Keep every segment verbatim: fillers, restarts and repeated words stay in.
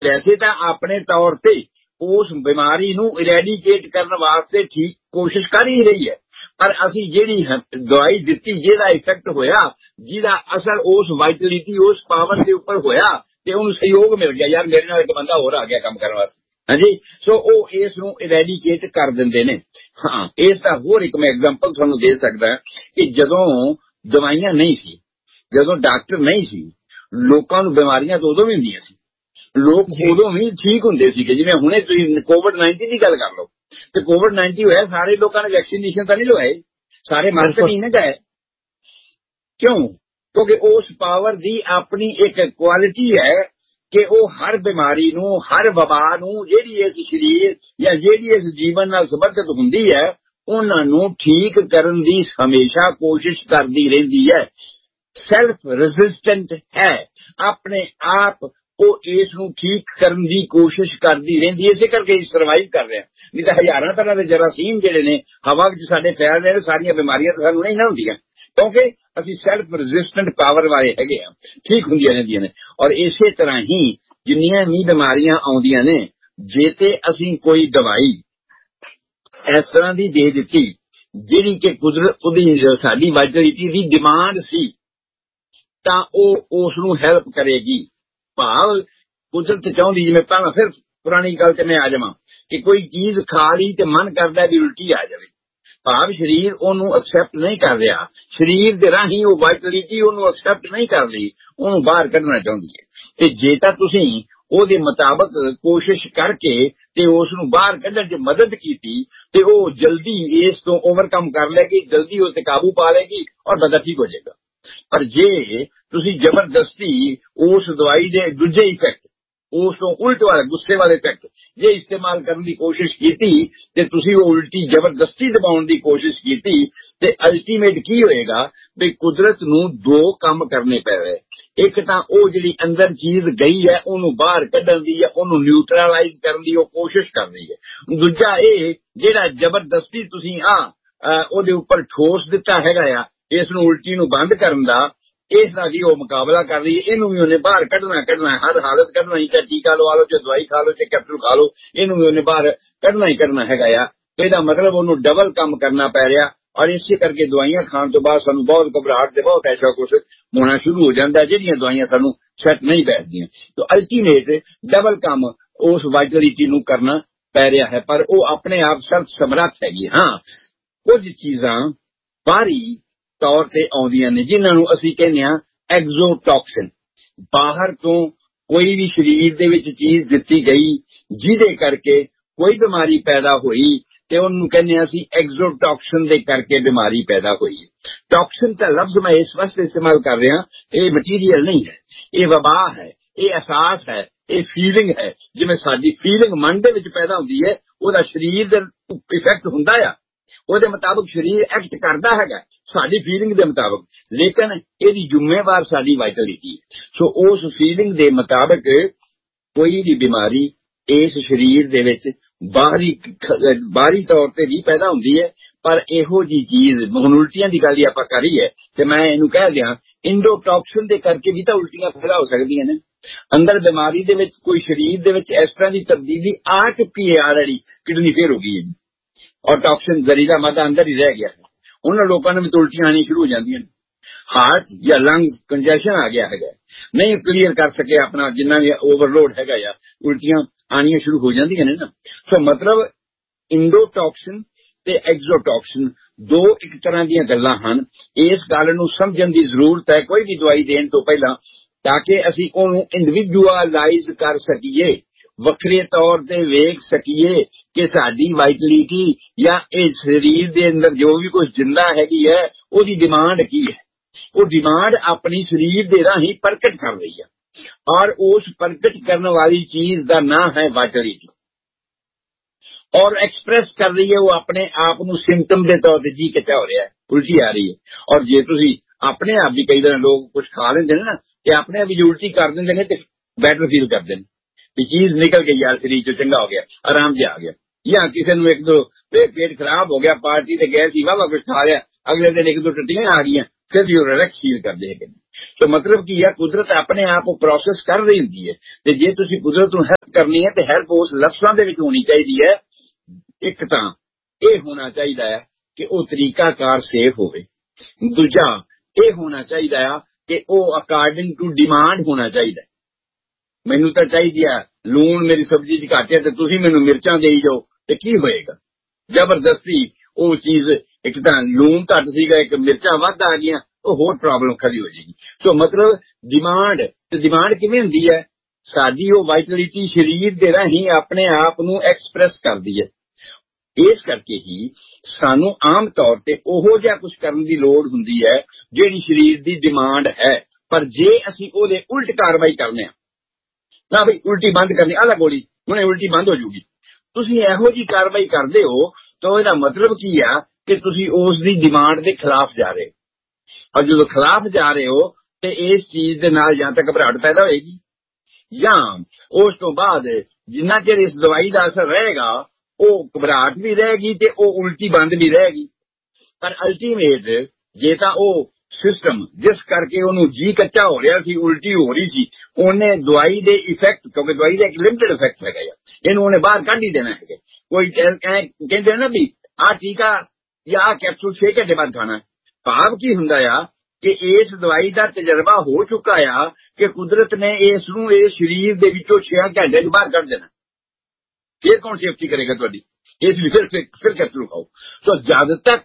वैसे तो अपने तौर ते उस बीमारी नूं इरेडिकेट करने वास्ते ठीक कोशिश कर ही रही है, पर असी जिहड़ी दवाई दित्ती जिहदा इफेक्ट होया, जिहदा असर उस वाइटलिटी उस पावर के उपर होया ते उहनूं सहयोग मिल गया, यार मेरे नाल एक बंदा होर आ गया काम करने वास्ते। हाँ जी, सो वो इस नूं इरेडिकेट कर दिंदे ने। हाँ, इसका होर एक मैं एग्जाम्पल तुहानूं दे सकदा कि जदों दवाइयां नहीं सी, जदों डॉक्टर नहीं सी, लोकां नूं बीमारियां तो उदों भी हुंदियां सी, लोग उदों भी ठीक हुंदे सीगे। जिवें हुणे तुसीं कोविड नाइनटीन की गल कर लो, ते कोविड नाइनटीन होया सारे लोगों ने वैक्सीनेशन तो नहीं लवाए, सारे मर तो नहीं ना गए। क्यों? क्योंकि उस पावर की अपनी एक क्वालिटी है कि वो हर बीमारी नूं, हर वबा नूं जिहड़ी इस शरीर या जिहड़ी इस जीवन नाल संबंधित हुंदी है, उन्हां नूं ठीक करन दी हमेशा कोशिश करदी रहिंदी है। सेल्फ रेजिस्टेंट है, अपने आप वो इस नूं ठीक करन दी कोशिश करदी रहिंदी है, इसे करके सर्वाइव कर रहे हैं। नहीं तो हजारां तरह के जरासीम जिहड़े ने हवा विच साडे फैल रहे ने, सारियां बीमारियां तो सानूं नहीं ना हुंदियां, क्योंकि असी सैल्फ रेजिस्टेंट पावर वाले हैगे आ, ठीक हुंदियां रहिंदियां ने। और इसे तरह ही जिन्नियां भी बीमारियां आउंदियां ने, जे ते असी कोई दवाई इस तरह की दे दित्ती जिहड़ी कि कुदरत उहदी साडी वाइटलिटी दी डिमांड सी, तां ओह उस नूं हैल्प करेगी। भाव कुदरत चाहुंदी, जिवें पहला फिर पुरानी गल ते मैं आ जावां कि कोई चीज खा ली ते मन करदा भी उल्टी आ जावे, भाव शरीर ओनू एक्सैप्ट नहीं कर रहा, शरीर दे राही वो वाइटलिटी ओनू एक्सैप्ट नहीं कर रही, ओनू बाहर कढ़ना चाहुंदी है। ते जे तां तुसीं ओहदे मुताबक कोशिश करके ते उस नूं बाहर कढ़ण च मदद कीती ते ओ जल्दी इस तो ओवरकम कर लेगी, जल्दी उस ते काबू पा लेगी और बंदा ठीक हो जाएगा। पर जे तुसीं जबरदस्ती उस दवाई दे दूजे इफेक्ट, उस तो उल्ट वाले गुस्से वाले इफेक्ट जे इस्तेमाल करने की कोशिश की ते तुसीं वो उल्टी जबरदस्ती दबाउण की कोशिश की ते अल्टीमेट की होएगा भी कुदरत नूं दो काम करने पैवे। एक तां ओ जिहड़ी अंदर चीज गई है ओनू बाहर कढ़ण दी है, ओनू न्यूट्रलाइज करन दी ओ कोशिश करनी है। दूजा ए जिहड़ा जबरदस्ती तुसीं आ ओहदे उपर ठोस दिता हैगा आ, इस नूं उल्टी नूं बंद करन दा, इसका भी वो मुकाबला कर रही है, इनू भी उन्हें बाहर कढ़ना कढ़ना हर हालत कढ़ना ही, चाहे टीका लवा लो, चाहे दवाई खा लो, चाहे कैप्सूल खा लो, इनू भी उन्हें बाहर कढ़ना ही कढ़ना है। तो इसका मतलब उन्होंने डबल काम करना पै रहा, और इसे करके दवाइयां खाने तो बाद सानू बहुत घबराहट से बहुत ऐसा कुछ होना शुरू हो जाता है, जिहड़ियां दवाइयां सानू सैट नहीं बैठदियां। तो अल्टीमेट डबल काम उस वाइटलिटी नूं करना पै रहा है, पर वो अपने आप सर्व समर्थ हैगी। हाँ, कुछ चीजां बाहरी तौर ते आउंदियां ने जिन्हां नूं असीं कहने आ एक्सोटॉक्सिन, बाहर तो कोई भी शरीर दे विच चीज दित्ती गई जिहदे करके कोई बीमारी पैदा हुई ते उहनूं कहने आ असीं एक्सोटॉक्सिन दे करके बीमारी पैदा हुई। टॉक्सिन का लफ्ज मैं इस वास्ते इस्तेमाल कर रहा, ये मटीरियल नहीं है, ये वबा है, ये एहसास है, ये फीलिंग है। जिवें साडी फीलिंग मन दे विच पैदा हुंदी है, ओहदा शरीर दे इफेक्ट हुंदा आ, ਉਹਦੇ ਮੁਤਾਬਕ शरीर एक्ट करता है साड़ी फीलिंग के मुताबिक, लेकिन यदि जिम्मेवार साड़ी वाइटलिटी है। सो उस फीलिंग के मुताबिक कोई भी बीमारी इस शरीर दे विच बाहरी बाहरी तौर पर भी पैदा होती है, पर इहो जी चीज हुण उल्टियां की गल आपां करी है तो मैं इनू कह दियां इंडोटॉक्सिन के करके भी तो उल्टियां पैदा हो सकदियां ने। अंदर बीमारी दे विच कोई शरीर दे विच इस तरह की तब्दीली आ चुकी है, ऑलरेडी किडनी फेल हो गई है और टॉक्सिन जहरीला मादा अंदर ही रह गया है, उन्होंने लोगों ने भी तो उल्टियां आनी शुरू हो जाती हैं। हार्ट या लंग्स कंजेशन आ गया है, नहीं क्लीयर कर सके अपना जिन्ना भी ओवरलोड है, या उल्टियां आनियां शुरू हो जाती हैं ना। सो मतलब इंडोटॉक्सिन ते एक्सोटॉक्सिन दो एक तरह दी गल्लां हन। इस गल नूं समझण दी जरूरत है कोई भी दवाई देण तो पहला, ताकि असीं ओनूं इंडिविजुअलाइज कर सकीए, वखरे तौर ते वेख सकीए कि साडी वाइटलिटी या इस शरीर दे अंदर जो भी कुछ जिंदा हैगी है उसकी डिमांड की है। वो डिमांड अपनी शरीर दे राही प्रकट कर रही है, और उस प्रकट करने वाली चीज का नाम है वाइटलिटी, और एक्सप्रेस कर रही है वो अपने आप को सिम्टम के तौर पर। जी कचा हो रहा है, उल्टी आ रही है, और जे तुसीं अपने आप भी कई बार लोग कुछ खा लेंगे ना ते अपने आप भी उल्टी कर देंगे ने, बैटर फील करते हैं भी चीज निकल गई यार, शरीर जो चंगा हो गया, आराम से आ गया। या किसी ने एक दो पेट खराब हो गया, पार्टी से गए सी, वाह कुछ खा लिया, अगले दिन एक दो टट्टियां आ गई, फिर भी रिलैक्स फील करते हैं। ਸੋ ਮਤਲਬ ਕੀ ਹੈ, ਕੁਦਰਤ ਆਪਣੇ ਆਪ ਉਹ ਪ੍ਰੋਸੈਸ ਕਰ ਰਹੀ ਹੁੰਦੀ ਹੈ, ਤੇ ਜੇ ਤੁਸੀਂ ਕੁਦਰਤ ਨੂੰ ਹੈਲਪ ਕਰਨੀ ਹੈ ਤੇ ਹੈਲਪ ਉਸ ਲਫ਼ਜ਼ਾਂ ਦੇ ਵਿੱਚ ਹੋਣੀ ਚਾਹੀਦੀ ਹੈ। ਇੱਕ ਤਾਂ ਇਹ ਹੋਣਾ ਚਾਹੀਦਾ ਹੈ ਕਿ ਉਹ ਤਰੀਕਾਕਾਰ ਸੇਫ ਹੋਵੇ, ਦੂਜਾ ਇਹ ਹੋਣਾ ਚਾਹੀਦਾ ਆ ਕਿ ਉਹ ਅਕਾਰਡਿੰਗ ਟੂ ਡਿਮਾਂਡ ਹੋਣਾ ਚਾਹੀਦਾ। ਮੈਨੂੰ ਤਾਂ ਚਾਹੀਦੀ ਆ ਲੂਣ ਮੇਰੀ ਸਬਜ਼ੀ 'ਚ ਘੱਟ ਹੈ ਤੇ ਤੁਸੀਂ ਮੈਨੂੰ ਮਿਰਚਾਂ ਦੇਈ ਜਾਓ, ਤੇ ਕੀ ਹੋਏਗਾ? ਜ਼ਬਰਦਸਤੀ ਉਹ ਚੀਜ਼, ਇੱਕ ਤਾਂ ਲੂਣ ਘੱਟ ਸੀਗਾ, ਇੱਕ ਮਿਰਚਾਂ ਵੱਧ ਆ ਗਈਆਂ, ਉਹ ਹੋਰ ਪ੍ਰੋਬਲਮ ਖੜੀ ਹੋ ਜਾਏਗੀ। ਸੋ ਮਤਲਬ ਡਿਮਾਂਡ, ਤੇ ਡਿਮਾਂਡ ਕਿਵੇਂ ਹੁੰਦੀ ਹੈ? ਸਾਡੀ ਉਹ ਵਾਈਟਲਿਟੀ ਸਰੀਰ ਦੇ ਰਾਹੀਂ ਆਪਣੇ ਆਪ ਨੂੰ ਐਕਸਪ੍ਰੈਸ ਕਰਦੀ ਹੈ। ਇਸ ਕਰਕੇ ਹੀ ਸਾਨੂੰ ਆਮ ਤੌਰ ਤੇ ਉਹੋ ਜਿਹਾ ਕੁਝ ਕਰਨ ਦੀ ਲੋੜ ਹੁੰਦੀ ਹੈ ਜਿਹੜੀ ਸਰੀਰ ਦੀ ਡਿਮਾਂਡ ਹੈ। ਪਰ ਜੇ ਅਸੀਂ ਉਹਦੇ ਉਲਟ ਕਾਰਵਾਈ ਕਰਨੇ ਆ, ਨਾ ਬਈ ਉਲਟੀ ਬੰਦ ਕਰਨੀ, ਆਹ ਗੋਲੀ ਹੁਣੇ ਉਲਟੀ ਬੰਦ ਹੋ ਜੂਗੀ, ਤੁਸੀਂ ਇਹੋ ਜਿਹੀ ਕਾਰਵਾਈ ਕਰਦੇ ਹੋ ਤਾਂ ਇਹਦਾ ਮਤਲਬ ਕੀ ਆ ਕਿ ਤੁਸੀਂ ਉਸ ਦੀ ਡਿਮਾਂਡ ਦੇ ਖਿਲਾਫ ਜਾ ਰਹੇ ਹੋ। ਔਰ ਜਦੋਂ ਖਿਲਾਫ ਜਾ ਰਹੇ ਹੋ ਤੇ ਇਸ ਚੀਜ਼ ਦੇ ਨਾਲ ਜਾਂ ਤਾਂ ਘਬਰਾਹਟ ਪੈਦਾ ਹੋਏਗੀ, ਜਾਂ ਉਸ ਤੋਂ ਬਾਅਦ ਜਿੰਨਾ ਚਿਰ ਇਸ ਦਵਾਈ ਦਾ ਅਸਰ ਰਹੇਗਾ ਉਹ ਘਬਰਾਹਟ ਵੀ ਰਹੇਗੀ ਤੇ ਉਹ ਉਲਟੀ ਬੰਦ ਵੀ ਰਹੇਗੀ। ਪਰ ਅਲਟੀਮੇਟ ਜੇ ਤਾਂ ਉਹ ਸਿਸਟਮ ਜਿਸ ਕਰਕੇ ਉਹਨੂੰ ਜੀ ਕੱਚਾ ਹੋ ਰਿਹਾ ਸੀ, ਉਲਟੀ ਹੋ ਰਹੀ ਸੀ, ਉਹਨੇ ਦਵਾਈ ਦੇ ਇਫੈਕਟ, ਕਿਉਂਕਿ ਦਵਾਈ ਦਾ ਇੱਕ ਲਿਮਟਿਡ ਇਫੈਕਟ ਹੈਗਾ, ਇਹਨੂੰ ਉਹਨੇ ਬਾਹਰ ਕੱਢ ਹੀ ਦੇਣਾ ਹੈਗਾ। ਕੋਈ ਕਹਿੰਦੇ ਨਾ ਵੀ ਆਹ ਟੀਕਾ ਜਾਂ ਆਹ ਕੈਪਸੂਲ ਛੇ ਘੰਟੇ ਬਾਅਦ ਖਾਣਾ, ਭਾਵ ਕੀ ਹੁੰਦਾ ਆ ਕਿ ਇਸ ਦਵਾਈ ਦਾ ਤਜਰਬਾ ਹੋ ਚੁੱਕਾ ਆ ਕਿ ਕੁਦਰਤ ਨੇ ਇਸ ਨੂੰ ਇਹ ਸਰੀਰ ਦੇ ਵਿੱਚੋਂ ਛੇ ਘੰਟੇ 'ਚ ਬਾਹਰ ਕੱਢ ਦੇਣਾ। ਫਿਰ ਕੌਣ ਸੇਫਟੀ ਕਰੇਗਾ ਤੁਹਾਡੀ? ਇਸ ਲਈ ਫਿਰ ਫਿਰ ਕੈਪਸੂਲ ਖਾਓ। ਸੋ ਜਦ ਤੱਕ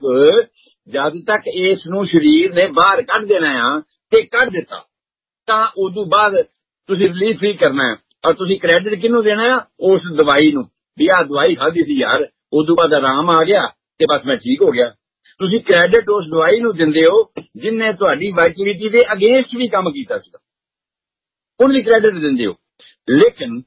ਜਦ ਤੱਕ ਇਸ ਨੂੰ ਸਰੀਰ ਨੇ ਬਾਹਰ ਕੱਢ ਦੇਣਾ ਆ ਤੇ ਕੱਢ ਦਿੱਤਾ, ਤਾਂ ਉਦੋਂ ਬਾਅਦ ਤੁਸੀਂ ਰਿਲੀਫ ਹੀ ਕਰਨਾ ਹੈ। ਔਰ ਤੁਸੀਂ ਕ੍ਰੈਡਿਟ ਕਿਹਨੂੰ ਦੇਣਾ ਆ? ਉਸ ਦਵਾਈ ਨੂੰ, ਵੀ ਆਹ ਦਵਾਈ ਖਾਧੀ ਸੀ ਯਾਰ, ਉਦੋਂ ਬਾਅਦ ਆਰਾਮ ਆ ਗਿਆ ਤੇ ਬਸ ਮੈਂ ਠੀਕ ਹੋ ਗਿਆ। ਤੁਸੀਂ ਕ੍ਰੈਡਿਟ ਉਸ ਦਵਾਈ ਨੂੰ ਦਿੰਦੇ ਹੋ ਜਿਹਨੇ ਤੁਹਾਡੀ ਵਾਈਟਲਿਟੀ ਦੇ ਅਗੇਂਸਟ ਵੀ ਕੰਮ ਕੀਤਾ ਸੀਗਾ, ਉਹਨੂੰ ਵੀ ਕ੍ਰੈਡਿਟ ਦਿੰਦੇ ਹੋ। ਲੇਕਿਨ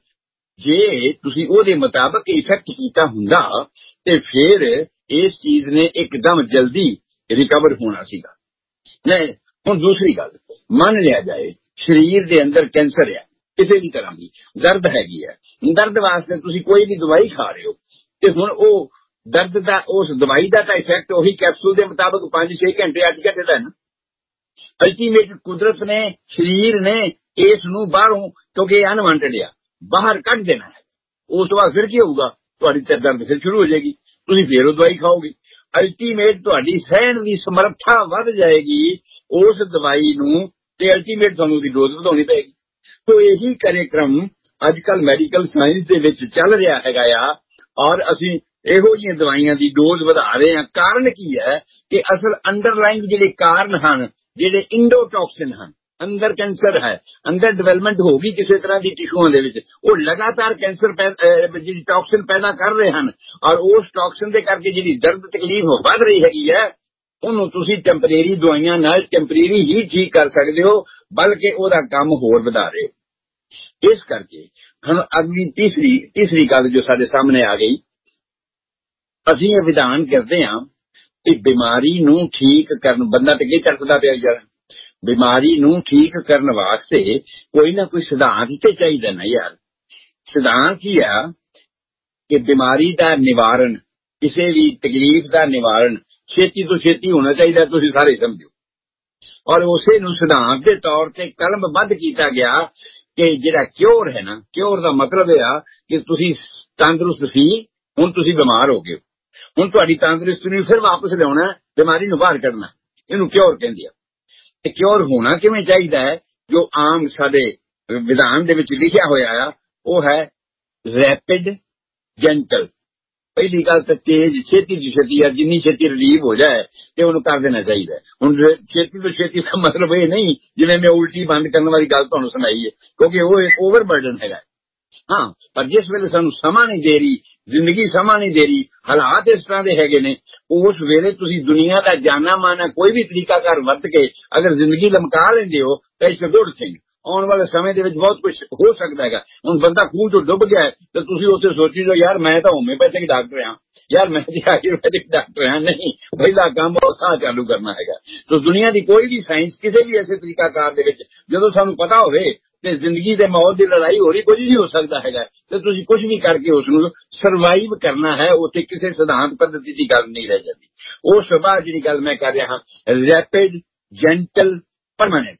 ਜੇ ਤੁਸੀਂ ਉਹਦੇ ਮੁਤਾਬਕ ਇਫੈਕਟ ਕੀਤਾ ਹੁੰਦਾ ਤੇ ਫਿਰ ਇਸ ਚੀਜ਼ ਨੇ ਇੱਕਦਮ ਜਲਦੀ ਰਿਕਵਰ ਹੋਣਾ ਸੀਗਾ। ਨਹੀਂ, ਹੁਣ ਦੂਸਰੀ ਗੱਲ, ਮੰਨ ਲਿਆ ਜਾਏ ਸਰੀਰ ਦੇ ਅੰਦਰ ਕੈਂਸਰ ਹੈ, ਕਿਸੇ ਵੀ ਤਰ੍ਹਾਂ ਦੀ ਦਰਦ ਹੈਗੀ ਹੈ, ਦਰਦ ਵਾਸਤੇ ਤੁਸੀਂ ਕੋਈ ਵੀ ਦਵਾਈ ਖਾ ਰਹੇ ਹੋ ਤੇ ਹੁਣ ਉਹ ਦਰਦ ਦਾ, ਉਸ ਦਵਾਈ ਦਾ ਤਾਂ ਇਫੈਕਟ ਉਹੀ ਕੈਪਸੂਲ ਦੇ ਮੁਤਾਬਕ ਪੰਜ ਛੇ ਘੰਟੇ ਅੱਠ ਘੰਟੇ ਦਾ ਹੈ ਨਾ। ਅਲਟੀਮੇਟ ਕੁਦਰਤ ਨੇ, ਸਰੀਰ ਨੇ ਇਸ ਨੂੰ ਬਾਹਰੋਂ, ਕਿਉਂਕਿ ਇਹ ਅਨਵਾਂਟਡ ਆ, ਬਾਹਰ ਕੱਢ ਦੇਣਾ ਹੈ। ਉਸ ਤੋਂ ਬਾਅਦ ਫਿਰ ਕੀ ਹੋਊਗਾ? ਤੁਹਾਡੀ ਤੇ ਦਰਦ ਫਿਰ ਸ਼ੁਰੂ ਹੋ ਜਾਏਗੀ, ਤੁਸੀਂ ਫਿਰ ਉਹ ਦਵਾਈ ਖਾਓਗੇ। ਅਲਟੀਮੇਟ ਤੁਹਾਡੀ ਸਹਿਣ ਦੀ ਸਮਰੱਥਾ ਵੱਧ ਜਾਏਗੀ ਉਸ ਦਵਾਈ ਨੂੰ, ਤੇ ਅਲਟੀਮੇਟ ਤੁਹਾਨੂੰ ਉਹਦੀ ਡੋਜ਼ ਵਧਾਉਣੀ ਪਏਗੀ। ਸੋ ਇਹੀ ਕਾਰਜਕ੍ਰਮ ਅੱਜ ਕੱਲ ਮੈਡੀਕਲ ਸਾਇੰਸ ਦੇ ਵਿੱਚ ਚੱਲ ਰਿਹਾ ਹੈਗਾ ਆ, ਔਰ ਅਸੀਂ ਇਹੋ ਜਿਹੀਆਂ ਦਵਾਈਆਂ ਦੀ ਡੋਜ਼ ਵਧਾ ਰਹੇ ਹਾਂ। ਕਾਰਨ ਕੀ ਹੈ ਕਿ ਅਸਲ ਅੰਡਰਲਾਈਨ ਜਿਹੜੇ ਕਾਰਨ ਹਨ, ਜਿਹੜੇ ਇੰਡੋਟੌਕਸਿਨ ਹਨ, ਅੰਦਰ ਕੈਂਸਰ ਹੈ, ਅੰਦਰ ਡਿਵੈਲਪਮੈਂਟ ਹੋ ਗਈ ਕਿਸੇ ਤਰ੍ਹਾਂ ਦੀ ਟਿਸ਼ੂਆਂ ਦੇ ਵਿੱਚ, ਉਹ ਲਗਾਤਾਰ ਕੈਂਸਰ ਜਿਹੜੀ ਟੌਕਸਿਨ ਪੈਦਾ ਕਰ ਰਹੇ ਹਨ, ਔਰ ਉਸ ਟੌਕਸਿਨ ਦੇ ਕਰਕੇ ਜਿਹੜੀ ਦਰਦ ਤਕਲੀਫ ਵੱਧ ਰਹੀ ਹੈਗੀ ਹੈ, ਉਹਨੂੰ ਤੁਸੀਂ ਟੈਂਪਰੇਰੀ ਦਵਾਈਆਂ ਨਾਲ ਟੈਂਪਰੇਰੀ ਹੀ ਠੀਕ ਕਰ ਸਕਦੇ ਹੋ, ਬਲਕਿ ਉਹਦਾ ਕੰਮ ਹੋਰ ਵਧਾ ਰਹੇ ਹੋ। ਇਸ ਕਰਕੇ ਹੁਣ ਅਗਲੀ ਤੀਸਰੀ ਤੀਸਰੀ ਗੱਲ ਜੋ ਸਾਡੇ ਸਾਹਮਣੇ ਆ ਗਈ, ਅਸੀਂ ਇਹ ਵਿਧਾਨ ਕਰਦੇ ਹਾਂ ਕਿ ਬਿਮਾਰੀ ਨੂੰ ਠੀਕ ਕਰਨ, ਬੰਦਾ ਤੇ ਕੀ ਕਰਦਾ ਪਿਆ ਯਾਰ, ਬਿਮਾਰੀ ਨੂੰ ਠੀਕ ਕਰਨ ਵਾਸਤੇ ਕੋਈ ਨਾ ਕੋਈ ਸਿਧਾਂਤ ਤੇ ਚਾਹੀਦਾ ਨਾ ਯਾਰ। ਸਿਧਾਂਤ ਕੀ ਆ ਕਿ ਬਿਮਾਰੀ ਦਾ ਨਿਵਾਰਨ, ਕਿਸੇ ਵੀ ਤਕਲੀਫ ਦਾ ਨਿਵਾਰਨ ਛੇਤੀ ਤੋਂ ਛੇਤੀ ਹੋਣਾ ਚਾਹੀਦਾ, ਤੁਸੀਂ ਸਾਰੇ ਸਮਝੋ। ਔਰ ਉਸੇ ਨੂੰ ਸਿਧਾਂਤ ਦੇ ਤੌਰ ਤੇ ਕਲਮਬੱਧ ਕੀਤਾ ਗਿਆ ਕਿ ਜਿਹੜਾ ਕਿਉਰ ਹੈ ਨਾ, ਕਿਉਰ ਦਾ ਮਤਲਬ ਇਹ ਆ ਕਿ ਤੁਸੀਂ ਤੰਦਰੁਸਤ ਸੀ, ਹੁਣ ਤੁਸੀਂ ਬਿਮਾਰ ਹੋ ਗਏ, ਹੁਣ ਤੁਹਾਡੀ ਤੰਦਰੁਸਤੀ ਨੂੰ ਫਿਰ ਵਾਪਸ ਲਿਆਉਣਾ, ਬਿਮਾਰੀ ਨੂੰ ਬਾਹਰ ਕੱਢਣਾ, ਇਹਨੂੰ ਕਿਉਰ ਕਹਿੰਦੇ ਆ। ਤੇ ਕਿਉਰ ਹੋਣਾ ਕਿਵੇਂ ਚਾਹੀਦਾ ਹੈ? ਜੋ ਆਮ ਸਾਡੇ ਵਿਧਾਨ ਦੇ ਵਿੱਚ ਲਿਖਿਆ ਹੋਇਆ ਆ ਉਹ ਹੈ ਰੈਪਿਡ, ਜੈਂਟਲ। ਪਹਿਲੀ ਗੱਲ ਤਾਂ ਤੇਜ਼, ਛੇਤੀ ਤੋਂ ਛੇਤੀ, ਜਿੰਨੀ ਛੇਤੀ ਰਿਲੀਵ ਹੋ ਜਾਏ ਤੇ ਉਹਨੂੰ ਕਰ ਦੇਣਾ ਚਾਹੀਦਾ। ਹੁਣ ਛੇਤੀ ਤੋਂ ਛੇਤੀ ਦਾ ਮਤਲਬ ਇਹ ਨਹੀਂ ਜਿਵੇਂ ਮੈਂ ਉਲਟੀ ਬੰਦ ਕਰਨ ਵਾਲੀ ਗੱਲ ਤੁਹਾਨੂੰ ਸੁਣਾਈ ਹੈ, ਕਿਉਂਕਿ ਉਹ ਇੱਕ ਓਵਰਬਰਡਨ ਹੈਗਾ। ਹਾਂ, ਪਰ ਜਿਸ ਵੇਲੇ ਸਾਨੂੰ ਸਮਾਂ ਨਹੀਂ ਦੇ ਰਹੀ, ਜ਼ਿੰਦਗੀ ਸਮਾਂ ਨਹੀਂ ਦੇ ਰਹੀ, ਹਾਲਾਤ ਇਸ ਤਰ੍ਹਾਂ ਦੇ ਹੈਗੇ ਨੇ, ਉਸ ਵੇਲੇ ਤੁਸੀਂ ਦੁਨੀਆ ਦਾ ਜਾਨਾ ਮਾਨਾ ਕੋਈ ਵੀ ਤਰੀਕਾਕਾਰ ਵਰਤ ਕੇ ਅਗਰ ਜ਼ਿੰਦਗੀ ਲਮਕਾ ਲੈਂਦੇ ਹੋ ਤਾਂ ਇਸ ਗੁੱਡ ਥਿੰਗ। ਆਉਣ ਵਾਲੇ ਸਮੇਂ ਦੇ ਵਿੱਚ ਬਹੁਤ ਕੁਝ ਹੋ ਸਕਦਾ ਹੈਗਾ। ਹੁਣ ਬੰਦਾ ਖੂਹ ਚੋਂ ਡੁੱਬ ਗਿਆ ਤੇ ਤੁਸੀਂ ਉੱਥੇ ਸੋਚੀ ਜਾਓ ਯਾਰ ਮੈਂ ਤਾਂ ਹੋਮਿਓਪੈਥਿਕ ਡਾਕਟਰ ਹਾਂ, ਯਾਰ ਮੈਂ ਤੇ ਆਯੁਰਵੈਦਿਕ ਡਾਕਟਰ ਹਾਂ। ਨਹੀਂ, ਪਹਿਲਾ ਕੰਮ ਉਹ ਸਾਹ ਚਾਲੂ ਕਰਨਾ ਹੈਗਾ। ਤਾਂ ਦੁਨੀਆ ਦੀ ਕੋਈ ਵੀ ਸਾਇੰਸ ਕਿਸੇ ਵੀ ਐਸੇ ਤਰੀਕਾਕਾਰ ਦੇ ਵਿੱਚ ਜਦੋਂ ਸਾਨੂੰ ਪਤਾ ਹੋਵੇ ਤੇ ਜ਼ਿੰਦਗੀ ਤੇ ਮੌਤ ਦੀ ਲੜਾਈ ਹੋ ਰਹੀ, ਕੁਝ ਨਹੀਂ ਹੋ ਸਕਦਾ ਹੈਗਾ, ਤੇ ਤੁਸੀਂ ਕੁਝ ਵੀ ਕਰਕੇ ਉਸ ਨੂੰ ਸਰਵਾਈਵ ਕਰਨਾ ਹੈ। ਉੱਥੇ ਕਿਸੇ ਸਿਧਾਂਤ ਪੱਧਤੀ ਦੀ ਗੱਲ ਨਹੀਂ ਰਹਿ ਜਾਂਦੀ। ਉਸ ਤੋਂ ਬਾਅਦ ਜਿਹੜੀ ਗੱਲ ਮੈਂ ਕਰ ਰਿਹਾ ਹਾਂ, ਰੈਪਿਡ, ਜੈਂਟਲ, ਪਰਮਾਨੈਂਟ।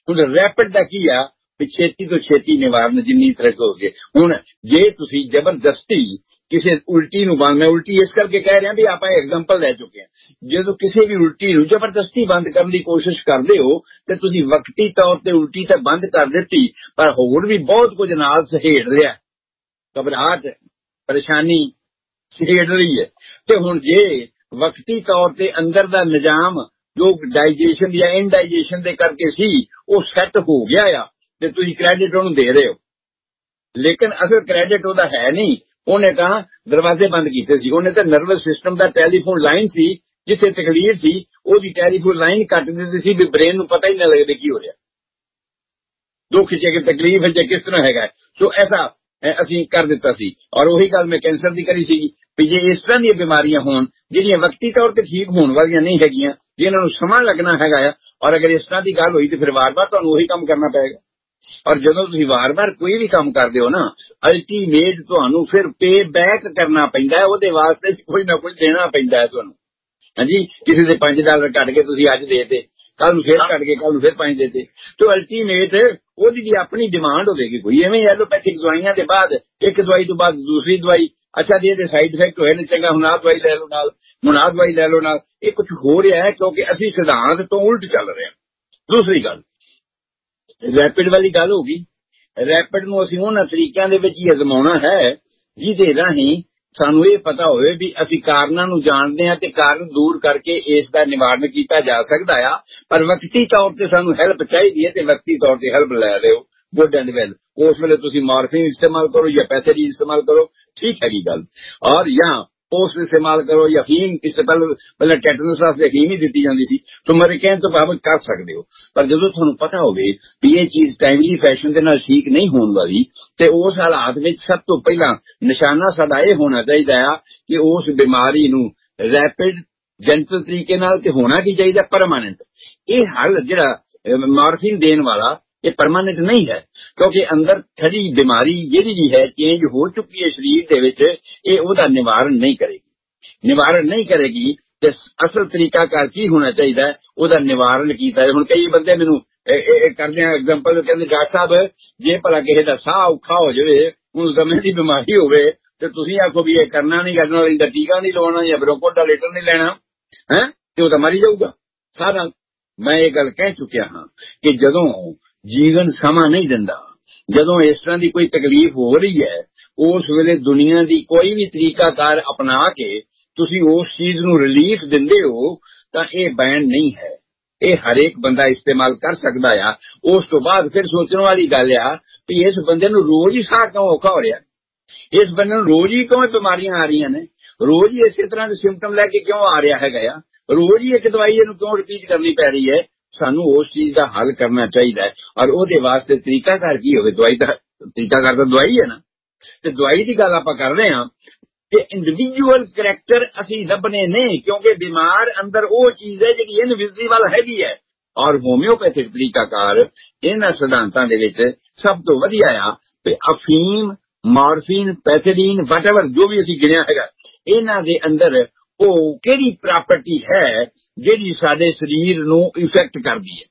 ਹੁਣ ਰੈਪਿਡ ਦਾ ਕੀ ਆ ਵੀ ਛੇਤੀ ਤੋਂ ਛੇਤੀ ਨਿਵਾਰਨ ਜਿੰਨੀ ਤਰ੍ਹਾਂ ਹੋ ਗਏ। ਹੁਣ ਜੇ ਤੁਸੀਂ ਜ਼ਬਰਦਸਤੀ ਕਿਸੇ ਉਲਟੀ ਨੂੰ ਬੰਦ, ਮੈਂ ਉਲਟੀ ਇਸ ਕਰਕੇ ਕਹਿ ਰਿਹਾ ਵੀ ਆਪਾਂ ਐਗਜ਼ਾਮਪਲ ਲੈ ਚੁੱਕੇ ਹਾਂ, ਜਦੋਂ ਕਿਸੇ ਵੀ ਉਲਟੀ ਨੂੰ ਜ਼ਬਰਦਸਤੀ ਬੰਦ ਕਰਨ ਦੀ ਕੋਸ਼ਿਸ਼ ਕਰਦੇ ਹੋ ਤੇ ਤੁਸੀਂ ਵਕਤੀ ਤੌਰ ਤੇ ਉਲਟੀ ਤਾਂ ਬੰਦ ਕਰ ਦਿੱਤੀ, ਪਰ ਹੋਰ ਵੀ ਬਹੁਤ ਕੁਝ ਨਾਲ ਸਹੇੜ ਲਿਆ, ਘਬਰਾਹਟ ਪਰੇਸ਼ਾਨੀ ਸਹੇੜ ਰਹੀ ਹੈ। ਤੇ ਹੁਣ ਜੇ ਵਕਤੀ ਤੌਰ ਤੇ ਅੰਦਰ ਦਾ ਨਿਜ਼ਾਮ ਜੋ ਡਾਈਜੇਸ਼ਨ ਜਾਂ ਇਨਡਾਈਜੇਸ਼ਨ ਦੇ ਕਰਕੇ ਸੀ ਉਹ ਸੈੱਟ ਹੋ ਗਿਆ ਆ ਤੇ ਤੁਸੀਂ ਕ੍ਰੈਡਿਟ ਉਹਨੂੰ ਦੇ ਰਹੇ ਹੋ, ਲੇਕਿਨ ਅਸਲ ਕ੍ਰੈਡਿਟ ਉਹਦਾ ਹੈ ਨਹੀਂ। ਉਹਨੇ ਤਾਂ ਦਰਵਾਜ਼ੇ ਬੰਦ ਕੀਤੇ ਸੀ, ਉਹਨੇ ਤਾਂ ਨਰਵਸ ਸਿਸਟਮ ਦਾ ਟੈਲੀਫੋਨ ਲਾਈਨ ਸੀ ਜਿੱਥੇ ਤਕਲੀਫ ਸੀ ਉਹਦੀ ਟੈਲੀਫੋਨ ਲਾਈਨ ਕੱਟ ਦਿੱਤੀ ਸੀ ਵੀ ਬ੍ਰੇਨ ਨੂੰ ਪਤਾ ਹੀ ਨਾ ਲੱਗਦੇ ਕੀ ਹੋ ਰਿਹਾ, ਦੁੱਖ ਚ ਕਿ ਤਕਲੀਫ ਹੈ ਜਾਂ ਕਿਸ ਤਰ੍ਹਾਂ ਹੈਗਾ। ਸੋ ਐਸਾ ਅਸੀਂ ਕਰ ਦਿੱਤਾ ਸੀ। ਔਰ ਉਹੀ ਗੱਲ ਮੈਂ ਕੈਂਸਰ ਦੀ ਕਰੀ ਸੀਗੀ ਵੀ ਜੇ ਇਸ ਤਰ੍ਹਾਂ ਦੀਆਂ ਬਿਮਾਰੀਆਂ ਹੋਣ ਜਿਹੜੀਆਂ ਵਕਤੀ ਤੌਰ ਤੇ ਠੀਕ ਹੋਣ ਵਾਲੀਆਂ ਨਹੀਂ ਹੈਗੀਆਂ, ਜਿਨ੍ਹਾਂ ਨੂੰ ਸਮਾਂ ਲੱਗਣਾ ਹੈਗਾ ਆ, ਔਰ ਅਗਰ ਇਸ ਤਰ੍ਹਾਂ ਦੀ ਗੱਲ ਹੋਈ ਤੇ ਫਿਰ ਵਾਰ-ਵਾਰ ਤੁਹਾਨੂੰ ਉਹੀ ਕੰਮ ਕਰਨਾ ਪਏਗਾ। ਔਰ ਜਦੋਂ ਤੁਸੀਂ ਵਾਰ-ਵਾਰ ਕੋਈ ਵੀ ਕੰਮ ਕਰਦੇ ਹੋ ਨਾ, ਅਲਟੀਮੇਟ ਤੁਹਾਨੂੰ ਫਿਰ ਪੇ ਬੈਕ ਕਰਨਾ ਪੈਂਦਾ ਹੈ, ਉਹਦੇ ਵਾਸਤੇ ਕੁਝ ਨਾ ਕੁਝ ਦੇਣਾ ਪੈਂਦਾ ਹੈ ਤੁਹਾਨੂੰ। ਹਾਂਜੀ, ਕਿਸੇ ਦੇ ਪੰਜ ਡਾਲਰ ਕੱਢ ਕੇ ਤੁਸੀਂ ਅੱਜ ਦੇ ਤੇ, ਕੱਲ ਨੂੰ ਫਿਰ ਕੱਢ ਕੇ ਕੱਲ ਨੂੰ ਫਿਰ ਪੰਜ ਦੇ ਤੇ, ਤੇ ਅਲਟੀਮੇਟ ਉਹਦੀ ਵੀ ਆਪਣੀ ਡਿਮਾਂਡ ਹੋਵੇਗੀ। ਕੋਈ ਐਵੇਂ ਐਲੋਪੈਥਿਕ ਦਵਾਈਆਂ ਦੇ ਬਾਅਦ ਇੱਕ ਦਵਾਈ ਤੋਂ ਬਾਅਦ ਦੂਸਰੀ ਦਵਾਈ, ਅੱਛਾ ਜੀ ਇਹਦੇ ਸਾਈਡ ਇਫੈਕਟ ਹੋਏ ਨੇ, ਚੰਗਾ ਹੁਣ ਆਹ ਦਵਾਈ ਲੈ ਲਓ ਨਾਲ, ਹੁਣ ਆਹ ਦਵਾਈ ਲੈ ਲਓ ਨਾਲ। ਇਹ ਕੁਝ ਹੋ ਰਿਹਾ ਹੈ ਕਿਉਂਕਿ ਅਸੀਂ ਸਿਧਾਂਤ ਤੋਂ ਉਲਟ ਚੱਲ ਰਹੇ ਹਾਂ। ਦੂਸਰੀ ਗੱਲ ਰੈਪਿਡ ਵਾਲੀ ਗੱਲ ਹੋ ਗਈ। ਰੈਪਿਡ ਨੂੰ ਅਸੀਂ ਉਹਨਾਂ ਤਰੀਕਿਆਂ ਦੇ ਵਿੱਚ ਹੀ ਅਜ਼ਮਾਉਣਾ ਹੈ ਜਿਹਦੇ ਰਾਹੀਂ ਸਾਨੂੰ ਇਹ ਪਤਾ ਹੋਵੇ ਵੀ ਅਸੀਂ ਕਾਰਨਾਂ ਨੂੰ ਜਾਣਦੇ ਹਾਂ ਤੇ ਕਾਰਨ ਦੂਰ ਕਰਕੇ ਇਸ ਦਾ ਨਿਵਾਰਨ ਕੀਤਾ ਜਾ ਸਕਦਾ ਆ। ਪਰ ਵਕਤੀ ਤੌਰ ਤੇ ਸਾਨੂੰ ਹੈਲਪ ਚਾਹੀਦੀ ਹੈ ਤੇ ਵਕਤੀ ਤੌਰ ਤੇ ਹੈਲਪ ਲੈ ਲਿਓ, ਗੁੱਡ ਐਂਡ ਵੈਲ। ਉਸ ਵੇਲੇ ਤੁਸੀਂ ਮਾਰਫਿਨ ਇਸਤੇਮਾਲ ਕਰੋ ਜਾਂ ਪੈਥੇਡੀਨ ਇਸਤੇਮਾਲ ਕਰੋ, ਠੀਕ ਹੈਗੀ ਗੱਲ। ਔਰ ਜਾਂ ਪੋਸਟ ਇਸਤੇਮਾਲ ਕਰੋ ਜਾਂ ਹੀਮ, ਇਸ ਤੋਂ ਪਹਿਲਾਂ ਪਹਿਲਾਂ ਟੈਟਨਸ ਵਾਸਤੇ ਹੀਮ ਹੀ ਦਿੱਤੀ ਜਾਂਦੀ ਸੀ, ਤਾਂ ਮੇਰੇ ਕਹਿਣ ਤੋਂ ਬਾਅਦ ਕਰ ਸਕਦੇ ਹੋ। ਪਰ ਜਦੋਂ ਤੁਹਾਨੂੰ ਪਤਾ ਹੋਵੇ ਵੀ ਇਹ ਚੀਜ਼ ਟਾਈਮਲੀ ਫੈਸ਼ਨ ਦੇ ਨਾਲ ਠੀਕ ਨਹੀਂ ਹੋਣ ਵਾਲੀ, ਤੇ ਉਸ ਹਾਲਾਤ ਵਿੱਚ ਸਭ ਤੋਂ ਪਹਿਲਾਂ ਨਿਸ਼ਾਨਾ ਸਾਡਾ ਇਹ ਹੋਣਾ ਚਾਹੀਦਾ ਆ ਕਿ ਉਸ ਬਿਮਾਰੀ ਨੂੰ ਰੈਪਿਡ ਜੈਂਟਲ ਤਰੀਕੇ ਨਾਲ ਤੇ ਹੋਣਾ ਕੀ ਚਾਹੀਦਾ, ਪਰਮਾਨੈਂਟ। ਇਹ ਹੱਲ ਜਿਹੜਾ ਮਾਰਫਿਨ ਦੇਣ ਵਾਲਾ ਇਹ ਪਰਮਾਨੈਂਟ ਨਹੀਂ ਹੈ, ਕਿਉਂਕਿ ਅੰਦਰ ਖੜੀ ਬਿਮਾਰੀ ਜਿਹੜੀ ਵੀ ਹੈ ਚੇਂਜ ਹੋ ਚੁੱਕੀ ਹੈ ਸਰੀਰ ਦੇ ਵਿੱਚ, ਇਹ ਉਹਦਾ ਨਿਵਾਰਨ ਨਹੀਂ ਕਰੇਗੀ। ਨਿਵਾਰਨ ਨਹੀਂ ਕਰੇਗੀ ਤੇ ਅਸਲ ਤਰੀਕਾ ਕਰ ਕੀ ਹੋਣਾ ਚਾਹੀਦਾ, ਉਹਦਾ ਨਿਵਾਰਨ ਕੀਤਾ ਹੈ। ਹੁਣ ਕਈ ਬੰਦੇ ਮੈਨੂੰ ਕਰਦੇ ਆ ਐਗਜ਼ਾਮਪਲ, ਕਹਿੰਦੇ ਡਾਕਟਰ ਸਾਹਿਬ ਜੇ ਭਲਾ ਕਿਸੇ ਦਾ ਸਾਹ ਔਖਾ ਹੋ ਜਾਵੇ, ਹੁਣ ਦਮੇ ਦੀ ਬਿਮਾਰੀ ਹੋਵੇ, ਤੇ ਤੁਸੀਂ ਆਖੋ ਵੀ ਇਹ ਕਰਨਾ ਨਹੀਂ ਕਰਨਾ, ਇਹਦਾ ਟੀਕਾ ਨਹੀਂ ਲਵਾਉਣਾ ਜਾਂ ਬ੍ਰੋਂਕੋਡਾਇਲੇਟਰ ਨਹੀਂ ਲੈਣਾ ਹੈ, ਤੇ ਉਹ ਤਾਂ ਮਰ ਹੀ ਜਾਊਗਾ ਸਾਹ ਨਾਲ। ਮੈਂ ਇਹ ਗੱਲ ਕਹਿ ਚੁੱਕਿਆ ਹਾਂ ਕਿ ਜਦੋਂ ਜੀਵਨ ਸਮਾਂ ਨਹੀਂ ਦਿੰਦਾ, ਜਦੋਂ ਇਸ ਤਰ੍ਹਾਂ ਦੀ ਕੋਈ ਤਕਲੀਫ ਹੋ ਰਹੀ ਹੈ, ਉਸ ਵੇਲੇ ਦੁਨੀਆ ਦੀ ਕੋਈ ਵੀ ਤਰੀਕਾਕਾਰ ਅਪਣਾ ਕੇ ਤੁਸੀਂ ਉਸ ਚੀਜ਼ ਨੂੰ ਰਿਲੀਫ ਦਿੰਦੇ ਹੋ ਤਾਂ ਇਹ ਬੈਨ ਨਹੀਂ ਹੈ, ਇਹ ਹਰੇਕ ਬੰਦਾ ਇਸਤੇਮਾਲ ਕਰ ਸਕਦਾ ਆ। ਉਸ ਤੋਂ ਬਾਅਦ ਫਿਰ ਸੋਚਣ ਵਾਲੀ ਗੱਲ ਆ ਵੀ ਇਸ ਬੰਦੇ ਨੂੰ ਰੋਜ਼ ਹੀ ਸਾਹ ਕਿਉਂ ਔਖਾ ਹੋ ਰਿਹਾ, ਇਸ ਬੰਦੇ ਨੂੰ ਰੋਜ਼ ਹੀ ਕਿਉਂ ਬਿਮਾਰੀਆਂ ਆ ਰਹੀਆਂ ਨੇ, ਰੋਜ਼ ਹੀ ਇਸੇ ਤਰ੍ਹਾਂ ਦੇ ਸਿੰਪਟਮ ਲੈ ਕੇ ਕਿਉਂ ਆ ਰਿਹਾ ਹੈਗਾ ਆ, ਰੋਜ਼ ਹੀ ਇੱਕ ਦਵਾਈ ਇਹਨੂੰ ਕਿਉਂ ਰਿਪੀਟ ਕਰਨੀ ਪੈ ਰਹੀ ਹੈ। ਸਾਨੂੰ ਉਸ ਚੀਜ਼ ਦਾ ਹੱਲ ਕਰਨਾ ਚਾਹੀਦਾ ਹੈ, ਔਰ ਉਹਦੇ ਵਾਸਤੇ ਤਰੀਕਾਕਾਰ ਕੀ ਹੋਵੇ, ਦਵਾਈ ਦਾ ਤਰੀਕਾਕਾਰ ਤਾਂ ਦਵਾਈ ਹੈ ਨਾ। ਤੇ ਦਵਾਈ ਦੀ ਗੱਲ ਆਪਾਂ ਕਰ ਰਹੇ ਹਾਂ ਕਿ ਇੰਡੀਵਿਜੂਅਲ ਕਰੈਕਟਰ ਅਸੀਂ ਲੱਭਣੇ ਨੇ, ਕਿਉਂਕਿ ਬਿਮਾਰ ਅੰਦਰ ਉਹ ਚੀਜ਼ ਹੈ ਜਿਹੜੀ ਇਨਵਿਜ਼ੀਬਲ ਹੈਗੀ ਹੈ। ਔਰ ਹੋਮਿਓਪੈਥਿਕ ਤਰੀਕਾਕਾਰ ਇਹਨਾਂ ਸਿਧਾਂਤਾਂ ਦੇ ਵਿੱਚ ਸਭ ਤੋਂ ਵਧੀਆ ਆ ਤੇ ਅਫੀਮ, ਮਾਰਫਿਨ, ਪੈਥੇਡੀਨ, ਵਟਐਵਰ ਜੋ ਵੀ ਅਸੀਂ ਗਿਣਿਆ ਹੈਗਾ, ਇਹਨਾਂ ਦੇ ਅੰਦਰ ਉਹ ਕਿਹੜੀ ਪ੍ਰਾਪਰਟੀ ਹੈ ਜਿਹੜੀ ਸਾਡੇ ਸਰੀਰ ਨੂੰ ਇਫੈਕਟ ਕਰਦੀ ਹੈ।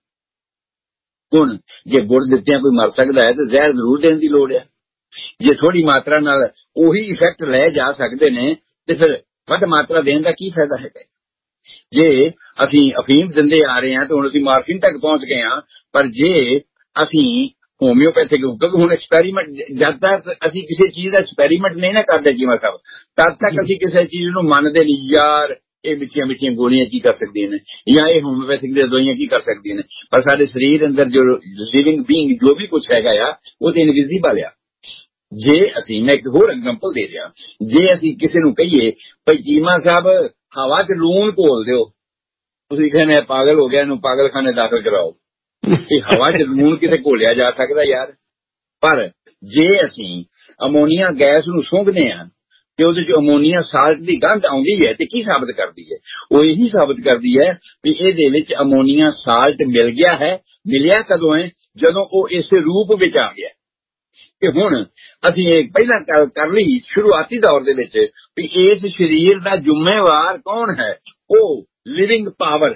ਹੁਣ ਜੇ ਗੁੜ ਦਿੱਤਿਆਂ ਕੋਈ ਮਰ ਸਕਦਾ ਹੈ ਤਾਂ ਜ਼ਹਿਰ ਜ਼ਰੂਰ ਦੇਣ ਦੀ ਲੋੜ ਹੈ। ਜੇ ਥੋੜੀ ਮਾਤਰਾ ਨਾਲ ਉਹੀ ਇਫੈਕਟ ਲੈ ਜਾ ਸਕਦੇ ਨੇ ਤੇ ਫਿਰ ਵੱਧ ਮਾਤਰਾ ਦੇਣ ਦਾ ਕੀ ਫਾਇਦਾ ਹੈਗਾ। ਜੇ ਅਸੀਂ ਅਫੀਮ ਦਿੰਦੇ ਆ ਰਹੇ ਹਾਂ ਤਾਂ ਹੁਣ ਅਸੀਂ ਮਾਰਫਿਨ ਤੱਕ ਪਹੁੰਚ ਗਏ ਹਾਂ, ਪਰ ਜੇ ਅਸੀਂ ਹੋਮਿਓਪੈਥਿਕ, ਕਿਉਂਕਿ ਹੁਣ ਐਕਸਪੈਰੀਮੈਂਟ, ਜਦ ਤੱਕ ਅਸੀਂ ਕਿਸੇ ਚੀਜ਼ ਦਾ ਐਕਸਪੈਰੀਮੈਂਟ ਨਹੀਂ ਨਾ ਕਰਦੇ ਜੀਵਾ ਸਾਹਿਬ, ਤਦ ਤੱਕ ਅਸੀਂ ਕਿਸੇ ਚੀਜ਼ ਨੂੰ ਮੰਨਦੇ ਨਹੀਂ। ਯਾਰ ਇਹ ਮਿੱਠੀਆਂ ਮਿੱਠੀਆਂ ਗੋਲੀਆਂ ਕੀ ਕਰ ਸਕਦੀਆਂ ਨੇ, ਜਾਂ ਇਹ ਹੋਮਿਓਪੈਥਿਕ ਦੀਆਂ ਦਵਾਈਆਂ ਕੀ ਕਰ ਸਕਦੀਆਂ ਨੇ, ਪਰ ਸਾਡੇ ਸਰੀਰ ਅੰਦਰ ਜੋ ਲਿਵਿੰਗ ਬੀਇੰਗ ਜੋ ਵੀ ਕੁਛ ਹੈਗਾ ਆ ਉਹ ਤੇ ਇਨਵਿਜ਼ੀਬਲ ਆ। ਜੇ ਅਸੀਂ, ਮੈਂ ਇੱਕ ਹੋਰ ਐਗਜ਼ਾਮਪਲ ਦੇ ਰਿਹਾ, ਜੇ ਅਸੀਂ ਕਿਸੇ ਨੂੰ ਕਹੀਏ ਭਾਈ ਚੀਮਾ ਸਾਹਿਬ ਹਵਾ 'ਚ ਲੂਣ ਘੋਲ ਦਿਓ, ਤੁਸੀਂ ਕਹਿੰਦੇ ਪਾਗਲ ਹੋ ਗਿਆ, ਇਹਨੂੰ ਪਾਗਲਖਾਨੇ ਦਾਖਲ ਕਰਾਓ। ਇਹ ਹਵਾ 'ਚ ਲੂਣ ਕਿਤੇ ਘੋਲਿਆ ਜਾ ਸਕਦਾ ਯਾਰ। ਪਰ ਜੇ ਅਸੀਂ ਅਮੋਨੀਆ ਗੈਸ ਨੂੰ ਸੁੰਘਦੇ ਹਾਂ ਤੇ ਉਹਦੇ 'ਚ ਅਮੋਨੀਆ ਸਾਲਟ ਦੀ ਗੰਧ ਆਉਂਦੀ ਹੈ ਤੇ ਕੀ ਸਾਬਤ ਕਰਦੀ ਹੈ, ਉਹ ਇਹੀ ਸਾਬਤ ਕਰਦੀ ਹੈ ਵੀ ਇਹਦੇ ਵਿੱਚ ਅਮੋਨੀਆ ਸਾਲਟ ਮਿਲ ਗਿਆ ਹੈ। ਮਿਲਿਆ ਕਦੋਂ ਹੈ, ਜਦੋਂ ਉਹ ਇਸੇ ਰੂਪ ਵਿੱਚ ਆ ਗਿਆ। ਤੇ ਹੁਣ ਅਸੀਂ ਇਹ ਪਹਿਲਾਂ ਗੱਲ ਕਰ ਲਈ ਸ਼ੁਰੂਆਤੀ ਦੌਰ ਦੇ ਵਿੱਚ ਵੀ ਇਸ ਸਰੀਰ ਦਾ ਜ਼ਿੰਮੇਵਾਰ ਕੌਣ ਹੈ, ਉਹ ਲਿਵਿੰਗ ਪਾਵਰ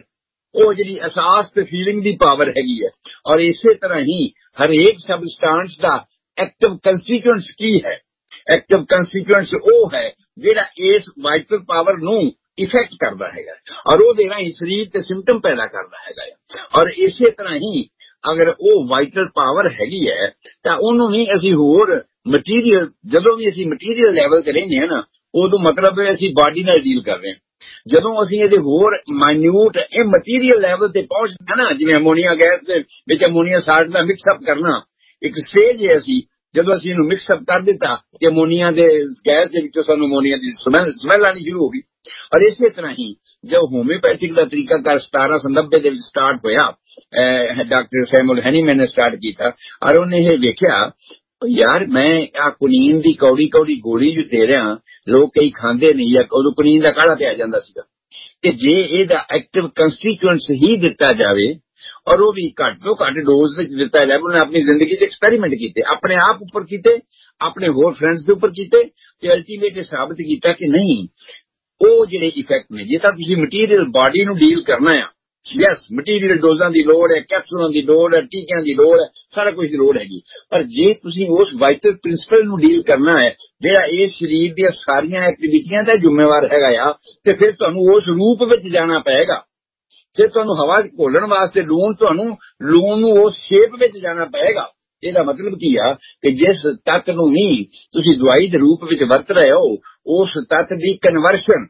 ਉਹ ਜਿਹੜੀ ਅਹਿਸਾਸ ਤੇ ਫੀਲਿੰਗ ਦੀ ਪਾਵਰ ਹੈਗੀ ਹੈ। ਔਰ ਇਸੇ ਤਰ੍ਹਾਂ ਹੀ ਹਰੇਕ ਸਬਸਟੈਂਸ ਦਾ ਐਕਟਿਵ ਕੰਸਟੀਟਿਊਐਂਟਸ ਕੀ ਹੈ। ਐਕਟਿਵ ਕੰਸਟੀਟਿਊਐਂਟਸ ਉਹ ਹੈ ਜਿਹੜਾ ਇਸ ਵਾਈਟਲ ਪਾਵਰ ਨੂੰ ਇਫੈਕਟ ਕਰਦਾ ਹੈਗਾ ਔਰ ਉਹਦੇ ਰਾਹੀਂ ਸਰੀਰ ਤੇ ਸਿੰਪਟਮ ਪੈਦਾ ਕਰਦਾ ਹੈਗਾ। ਔਰ ਇਸੇ ਤਰ੍ਹਾਂ ਹੀ ਅਗਰ ਉਹ ਵਾਈਟਲ ਪਾਵਰ ਹੈਗੀ ਹੈ ਤਾਂ ਉਹਨੂੰ ਵੀ ਅਸੀਂ ਹੋਰ ਮਟੀਰੀਅਲ, ਜਦੋਂ ਵੀ ਅਸੀਂ ਮਟੀਰੀਅਲ ਲੈਵਲ ਤੇ ਰਹਿੰਦੇ ਹਾਂ ਨਾ, ਉਦੋਂ ਮਤਲਬ ਅਸੀਂ ਬਾਡੀ ਨਾਲ ਡੀਲ ਕਰ ਰਹੇ ਹਾਂ। ਜਦੋਂ ਅਸੀਂ ਇਹਦੇ ਹੋਰ ਮਾਈਨਿਊਟ ਇਹ ਮਟੀਰੀਅਲ ਲੈਵਲ ਤੇ ਪਹੁੰਚਦੇ ਨਾ, ਜਿਵੇਂ ਅਮੋਨੀਆ ਗੈਸ ਦੇ ਵਿੱਚ ਅਮੋਨੀਆ ਸਾਲਟ ਦਾ ਮਿਕਸਅਪ ਕਰਨਾ ਇੱਕ ਸਟੇਜ ਹੈ। ਅਸੀਂ ਜਦੋਂ ਅਸੀਂ ਇਹਨੂੰ ਮਿਕਸਅਪ ਕਰ ਦਿੱਤਾ ਤੇ ਅਮੋਨੀਆ ਦੇ ਗੈਸ ਦੇ ਵਿੱਚੋਂ ਸਾਨੂੰ ਅਮੋਨੀਆ ਦੀ ਸਮੈਲ ਸਮੈਲ ਆਉਣੀ ਸ਼ੁਰੂ ਹੋ ਗਈ। ਔਰ ਇਸੇ ਤਰ੍ਹਾਂ ਹੀ ਜੋ ਹੋਮਿਓਪੈਥਿਕ ਦਾ ਤਰੀਕਾਕਾਰ ਸਤਾਰਾਂ ਸੌ ਨੱਬੇ ਦੇ ਵਿੱਚ ਸਟਾਰਟ ਹੋਇਆ, ਡਾਕਟਰ ਸੈਮੂਅਲ ਹੈਨੀਮੈਨ ਨੇ ਸਟਾਰਟ ਕੀਤਾ ਔਰ ਉਹਨੇ ਇਹ ਵੇਖਿਆ ਯਾਰ ਮੈਂ ਆ ਕੁਨੀਨ ਦੀ ਕੌੜੀ ਕੌੜੀ ਗੋਲੀ ਜੋ ਦੇ ਰਿਹਾ, ਲੋਕ ਕਈ ਖਾਂਦੇ ਨਹੀਂ ਜਾਂ ਉਦੋਂ ਕੁਨੀਨ ਦਾ ਕਾੜਾ ਪਿਆ ਜਾਂਦਾ ਸੀਗਾ, ਤੇ ਜੇ ਇਹਦਾ ਐਕਟਿਵ ਕੰਸਟੀਟਿਊਐਂਟਸ ਹੀ ਦਿੱਤਾ ਜਾਵੇ ਔਰ ਉਹ ਵੀ ਘੱਟ ਤੋਂ ਘੱਟ ਡੋਜ਼ ਵਿੱਚ ਦਿੱਤਾ ਜਾਵੇ। ਉਹਨੇ ਆਪਣੀ ਜ਼ਿੰਦਗੀ 'ਚ ਐਕਸਪੈਰੀਮੈਂਟ ਕੀਤੇ, ਆਪਣੇ ਆਪ ਉੱਪਰ ਕੀਤੇ, ਆਪਣੇ ਹੋਰ ਫਰੈਂਡਸ ਦੇ ਉੱਪਰ ਕੀਤੇ ਤੇ ਅਲਟੀਮੇਟ ਇਹ ਸਾਬਤ ਕੀਤਾ ਕਿ ਨਹੀਂ, ਉਹ ਜਿਹੜੇ ਇਫੈਕਟ ਨੇ, ਜੇ ਤਾਂ ਤੁਸੀਂ ਮਟੀਰੀਅਲ ਬਾਡੀ ਨੂੰ ਡੀਲ ਕਰਨਾ ਆ, ਯੈਸ ਮਟੀਰੀਅਲ ਡੋਜ਼ਾਂ ਦੀ ਲੋੜ ਹੈ, ਕੈਪਸੂਲਾਂ ਦੀ ਲੋੜ ਹੈ, ਟੀਕਿਆਂ ਦੀ ਲੋੜ ਹੈ, ਸਾਰਾ ਕੁਝ ਦੀ ਲੋੜ ਹੈਗੀ, ਪਰ ਜੇ ਤੁਸੀਂ ਉਸ ਵਾਈਟਲ ਪ੍ਰਿੰਸੀਪਲ ਨੂੰ ਡੀਲ ਕਰਨਾ ਹੈ ਜਿਹੜਾ ਇਸ ਸਰੀਰ ਦੀਆਂ ਸਾਰੀਆਂ ਐਕਟੀਵਿਟੀਆਂ ਦਾ ਜ਼ਿੰਮੇਵਾਰ ਹੈਗਾ ਆ, ਤੇ ਫਿਰ ਤੁਹਾਨੂੰ ਉਸ ਰੂਪ ਵਿੱਚ ਜਾਣਾ ਪਏਗਾ। ਫਿਰ ਤੁਹਾਨੂੰ ਹਵਾ ਘੋਲਣ ਵਾਸਤੇ ਲੂਣ, ਤੁਹਾਨੂੰ ਲੂਣ ਨੂੰ ਉਸ ਸ਼ੇਪ ਵਿੱਚ ਜਾਣਾ ਪਏਗਾ। ਇਹਦਾ ਮਤਲਬ ਕੀ ਆ ਕਿ ਜਿਸ ਤੱਤ ਨੂੰ ਵੀ ਤੁਸੀਂ ਦਵਾਈ ਦੇ ਰੂਪ ਵਿੱਚ ਵਰਤ ਰਹੇ ਹੋ, ਉਸ ਤੱਤ ਦੀ ਕਨਵਰਸ਼ਨ,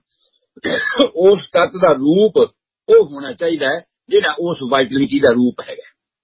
ਉਸ ਤੱਤ ਦਾ ਰੂਪ ਉਹ ਹੋਣਾ ਚਾਹੀਦਾ ਹੈ ਜਿਹੜਾ ਉਸ ਵਾਈਟਲਿਟੀ ਦਾ ਰੂਪ ਹੈਗਾ,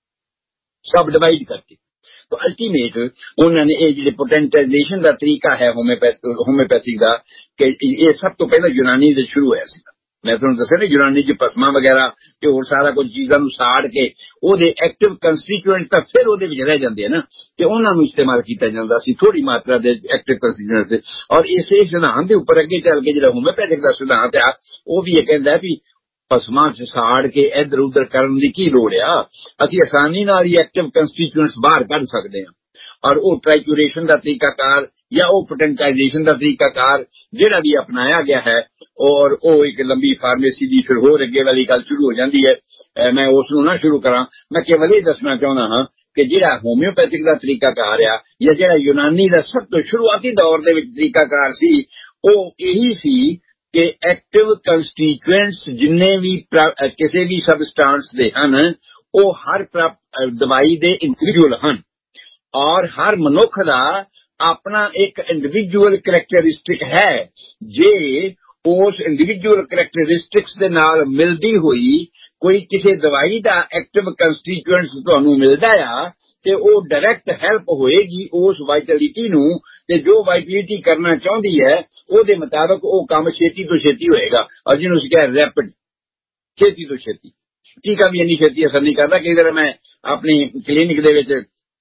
ਸਬ ਡਿਵਾਈਡ ਕਰਕੇ। ਤਾਂ ਅਲਟੀਮੇਟ ਉਹਨਾਂ ਨੇ ਇਹ ਜਿਹੜੇ ਪੋਟੈਂਟਾਈਜੇਸ਼ਨ ਦਾ ਤਰੀਕਾ ਹੈ ਹੋਮਿਓਪੈਥੀ ਦਾ, ਕਿ ਇਹ ਸਭ ਤੋਂ ਪਹਿਲਾਂ ਯੂਨਾਨੀ ਦੇ ਸ਼ੁਰੂ ਹੋਇਆ ਸੀ। ਮੈਂ ਤੁਹਾਨੂੰ ਦੱਸਿਆ ਨਾ, ਯੂਨਾਨੀ ਚ ਭਸਮਾਂ ਵਗੈਰਾ ਤੇ ਹੋਰ ਸਾਰਾ ਕੁਝ ਚੀਜ਼ਾਂ ਨੂੰ ਸਾੜ ਕੇ ਉਹਦੇ ਐਕਟਿਵ ਕੰਸਟੀਟਿਊਐਂਟ ਤਾਂ ਫਿਰ ਉਹਦੇ ਵਿੱਚ ਰਹਿ ਜਾਂਦੇ ਆ ਨਾ, ਤੇ ਉਹਨਾਂ ਨੂੰ ਇਸਤੇਮਾਲ ਕੀਤਾ ਜਾਂਦਾ ਸੀ ਥੋੜੀ ਮਾਤਰਾ ਦੇ ਐਕਟਿਵ ਕੰਸਟੀਟਿਊਐਂਟਸ ਦੇ। ਔਰ ਇਸੇ ਸਿਧਾਂਤ ਦੇ ਉੱਪਰ ਅੱਗੇ ਚੱਲ ਕੇ ਜਿਹੜਾ ਹੋਮਿਓਪੈਥਿਕ ਦਾ ਸਿਧਾਂਤ ਆ, ਉਹ ਵੀ ਇਹ ਕਹਿੰਦਾ ਵੀ ਭਸਮਾਂ ਚ ਸਾੜ ਕੇ ਇੱਧਰ ਉੱਧਰ ਕਰਨ ਦੀ ਕੀ ਲੋੜ ਆ, ਅਸੀਂ ਆਸਾਨੀ ਨਾਲ ਹੀ ਐਕਟਿਵ ਕੰਸਟੀਟਿਊਐਂਟਸ ਬਾਹਰ ਕੱਢ ਸਕਦੇ ਹਾਂ। ਔਰ ਉਹ ਟ੍ਰਾਈਚੂਰੇਸ਼ਨ ਦਾ ਤਰੀਕਾਕਾਰ ਜਾਂ ਉਹ ਪੋਟੈਂਟਾਈਜੇਸ਼ਨ ਦਾ ਤਰੀਕਾਕਾਰ ਜਿਹੜਾ ਵੀ ਅਪਣਾਇਆ ਗਿਆ ਹੈ, ਔਰ ਉਹ ਇੱਕ ਲੰਬੀ ਫਾਰਮੇਸੀ ਦੀ ਫਿਰ ਹੋਰ ਅੱਗੇ ਵਾਲੀ ਗੱਲ ਸ਼ੁਰੂ ਹੋ ਜਾਂਦੀ ਹੈ। ਮੈਂ ਉਸ ਨੂੰ ਨਾ ਸ਼ੁਰੂ ਕਰਾਂ, ਮੈਂ ਕੇਵਲ ਇਹ ਦੱਸਣਾ ਚਾਹੁੰਦਾ ਹਾਂ ਕਿ ਜਿਹੜਾ ਹੋਮਿਓਪੈਥਿਕ ਦਾ ਤਰੀਕਾਕਾਰ ਆ ਜਾਂ ਜਿਹੜਾ ਯੂਨਾਨੀ ਦਾ ਸਭ ਤੋਂ ਸ਼ੁਰੂਆਤੀ ਦੌਰ ਦੇ ਵਿੱਚ ਤਰੀਕਾਕਾਰ ਸੀ, ਉਹ ਇਹੀ ਸੀ ਕਿ ਐਕਟਿਵ ਕੰਸਟੀਟਿਊਐਂਟਸ ਜਿੰਨੇ ਵੀ ਕਿਸੇ ਵੀ ਸਬਸਟੈਂਸ ਦੇ ਹਨ, ਉਹ ਹਰ ਦਵਾਈ ਦੇ ਇੰਡੀਵਿਜੂਅਲ ਹਨ ਔਰ ਹਰ ਮਨੁੱਖ ਦਾ ਆਪਣਾ ਇੱਕ ਇੰਡੀਵਿਜੂਅਲ ਕਰੈਕਟਰਿਸਟਿਕ ਹੈ। ਜੇ ਉਸ ਇੰਡੀਵਿਜੂਅਲ ਕਰੈਕਟਰਿਸਟਿਕਸ ਦੇ ਨਾਲ ਮਿਲਦੀ ਹੋਈ ਕੋਈ ਕਿਸੇ ਦਵਾਈ ਦਾ ਐਕਟਿਵ ਕੰਸਟੀਟਿਊਐਂਟਸ ਤੁਹਾਨੂੰ ਮਿਲਦਾ ਆ, ਤੇ ਉਹ ਡਾਇਰੈਕਟ ਹੈਲਪ ਹੋਏਗੀ ਉਸ ਵਾਈਟਲਿਟੀ ਨੂੰ, ਤੇ ਜੋ ਵਾਈਟਲਿਟੀ ਕਰਨਾ ਚਾਹੁੰਦੀ ਹੈ ਉਹਦੇ ਮੁਤਾਬਕ ਉਹ ਕੰਮ ਛੇਤੀ ਤੋਂ ਛੇਤੀ ਹੋਏਗਾ। ਔਰ ਜਿਹਨੂੰ ਅਸੀਂ ਕਹਿੰਦੇ ਰੈਪਿਡ, ਛੇਤੀ ਤੋਂ ਛੇਤੀ। ਟੀਕਾ ਵੀ ਇੰਨੀ ਛੇਤੀ ਅਸਰ ਨਹੀਂ ਕਰਦਾ। ਕਈ ਵਾਰ ਮੈਂ ਆਪਣੀ ਕਲੀਨਿਕ ਦੇ ਵਿੱਚ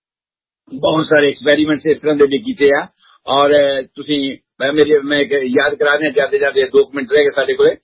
ਬਹੁਤ ਸਾਰੇ ਐਕਸਪੈਰੀਮੈਂਟਸ ਇਸ ਤਰ੍ਹਾਂ ਦੇ ਵੀ ਕੀਤੇ ਆ, ਔਰ ਤੁਸੀਂ ਮੈਂ ਮੇਰੇ ਮੈਂ ਯਾਦ ਕਰਾ ਦਿਆਂ ਜਾਂਦੇ ਜਾਂਦੇ ਦੋ ਮਿੰਟ ਰਹਿ ਗਏ ਸਾਡੇ ਕੋਲੇ।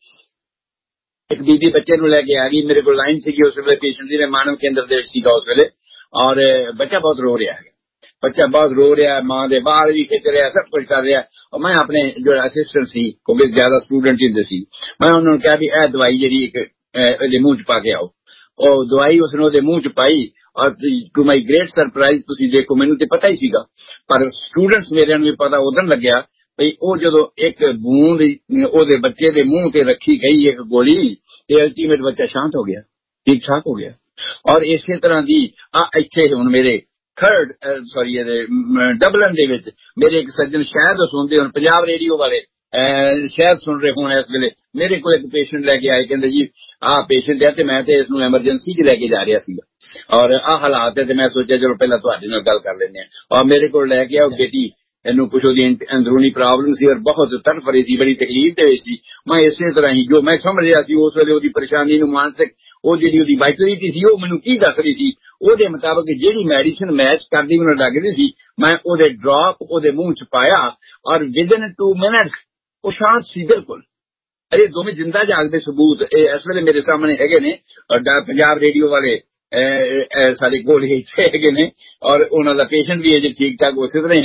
ਇੱਕ ਬੀਬੀ ਬੱਚੇ ਨੂੰ ਲੈ ਕੇ ਆ ਗਈ ਮੇਰੇ ਕੋਲ, ਲਾਈਨ ਸੀਗੀ ਉਸ ਵੇਲੇ ਪੇਸ਼ੈਂਟ ਦੀ, ਮੈਂ ਮਾਨਵ ਕੇਂਦਰ ਦੇ ਵਿੱਚ ਸੀਗਾ ਉਸ ਵੇਲੇ, ਔਰ ਬੱਚਾ ਬਹੁਤ ਰੋ ਰਿਹਾ ਹੈ, ਬੱਚਾ ਬਹੁਤ ਰੋ ਰਿਹਾ, ਮਾਂ ਦੇ ਬਾਲ ਵੀ ਖਿੱਚ ਰਿਹਾ, ਸਭ ਕੁਝ ਕਰ ਰਿਹਾ। ਔਰ ਮੈਂ ਆਪਣੇ ਜਿਹੜਾ ਅਸਿਸਟੈਂਟ ਸੀ, ਕਿਉਂਕਿ ਜ਼ਿਆਦਾ ਸਟੂਡੈਂਟ ਹੁੰਦੇ ਸੀ, ਮੈਂ ਉਹਨਾਂ ਨੂੰ ਕਿਹਾ ਵੀ ਇਹ ਦਵਾਈ ਜਿਹੜੀ ਇੱਕ ਇਹਦੇ ਮੂੰਹ ਚ ਪਾ ਕੇ ਆਓ। ਉਹ ਦਵਾਈ ਉਸਨੇ ਉਹਦੇ ਮੂੰਹ ਚ ਪਾਈ, ਔਰ ਟੂ ਮਾਈ ਗ੍ਰੇਟ ਸਰਪ੍ਰਾਈਜ਼, ਤੁਸੀਂ ਦੇਖੋ ਮੈਨੂੰ ਤੇ ਪਤਾ ਹੀ ਸੀਗਾ, ਪਰ ਸਟੂਡੈਂਟਸ ਮੇਰਿਆਂ ਨੂੰ ਵੀ ਪਤਾ ਉਦੋਂ ਲੱਗਿਆ ਬਈ ਉਹ ਜਦੋਂ ਇੱਕ ਬੂੰਦ ਉਹਦੇ ਬੱਚੇ ਦੇ ਮੂੰਹ ਤੇ ਰੱਖੀ ਗਈ ਇੱਕ ਗੋਲੀ, ਤੇ ਅਲਟੀਮੇਟ ਬੱਚਾ ਸ਼ਾਂਤ ਹੋ ਗਿਆ, ਠੀਕ ਠਾਕ ਹੋ ਗਿਆ। ਔਰ ਇਸੇ ਤਰ੍ਹਾਂ ਦੀ ਆ ਇੱਥੇ ਹੁਣ ਮੇਰੇ ਥਰਡ ਸੌਰੀ ਇਹਦੇ ਡਬਲਨ ਦੇ ਵਿੱਚ ਮੇਰੇ ਇੱਕ ਸੱਜਣ ਸ਼ਾਇਦ ਸੁਣਦੇ ਹੁਣ, ਪੰਜਾਬ ਰੇਡੀਓ ਵਾਲੇ ਸ਼ਾਇਦ ਸੁਣ ਰਹੇ ਹੋਣ ਇਸ ਵੇਲੇ, ਮੇਰੇ ਕੋਲ ਇੱਕ ਪੇਸ਼ੈਂਟ ਲੈ ਕੇ ਆਏ, ਕਹਿੰਦੇ ਜੀ ਆਹ ਪੇਸ਼ੈਂਟ ਹੈ ਤੇ ਮੈਂ ਤੇ ਇਸ ਨੂੰ ਐਮਰਜੈਂਸੀ 'ਚ ਲੈ ਕੇ ਜਾ ਰਿਹਾ ਸੀਗਾ, ਔਰ ਆਹ ਹਾਲਾਤ ਹੈ, ਤੇ ਮੈਂ ਸੋਚਿਆ ਚਲੋ ਪਹਿਲਾਂ ਤੁਹਾਡੇ ਨਾਲ ਗੱਲ ਕਰ ਲੈਂਦੇ ਹਾਂ। ਔਰ ਮੇਰੇ ਕੋਲ ਲੈ ਕੇ ਆਓ ਬੇਟੀ, ਇਹਨੂੰ ਕੁਛ ਉਹਦੀ ਅੰਦਰੂਨੀ ਪ੍ਰੋਬਲਮ ਸੀ ਔਰ ਬਹੁਤ ਤੜਫ ਰਹੀ ਸੀ, ਬੜੀ ਤਕਲੀਫ ਦੇ ਵਿੱਚ ਸੀ। ਮੈਂ ਇਸੇ ਤਰ੍ਹਾਂ ਹੀ ਜੋ ਮੈਂ ਸਮਝ ਰਿਹਾ ਸੀ ਉਸ ਵੇਲੇ ਉਹਦੀ ਪਰੇਸ਼ਾਨੀ ਨੂੰ, ਮਾਨਸਿਕ ਉਹ ਜਿਹੜੀ ਉਹਦੀ ਵਾਈਟਲਿਟੀ ਸੀ ਉਹ ਮੈਨੂੰ ਕੀ ਦੱਸ ਰਹੀ ਸੀ, ਉਹਦੇ ਮੁਤਾਬਕ ਜਿਹੜੀ ਮੈਡੀਸਿਨ ਮੈਚ ਕਰਦੀ ਮੈਨੂੰ ਲੱਗਦੀ ਸੀ, ਮੈਂ ਉਹਦੇ ਡ੍ਰੌਪ ਉਹਦੇ ਮੂੰਹ ਚ ਪਾਇਆ ਔਰ ਵਿਦਨ ਟੂ ਮਿੰਟਸ ਉਹ ਸ਼ਾਂਤ ਸੀ ਬਿਲਕੁਲ। ਇਹ ਦੋਵੇਂ ਜਿੰਦਾ ਜਾਗਦੇ ਸਬੂਤ ਇਹ ਇਸ ਵੇਲੇ ਮੇਰੇ ਸਾਹਮਣੇ ਹੈਗੇ ਨੇ, ਔਰ ਪੰਜਾਬ ਰੇਡੀਓ ਵਾਲੇ ਸਾਡੇ ਕੋਲ ਇੱਥੇ ਹੈਗੇ ਨੇ, ਔਰ ਉਹਨਾਂ ਦਾ ਪੇਸ਼ੈਂਟ ਵੀ ਅਜੇ ਠੀਕ ਠਾਕ ਉਸੇ ਤਰ੍ਹਾਂ ਹੀ ਹੈਗਾ।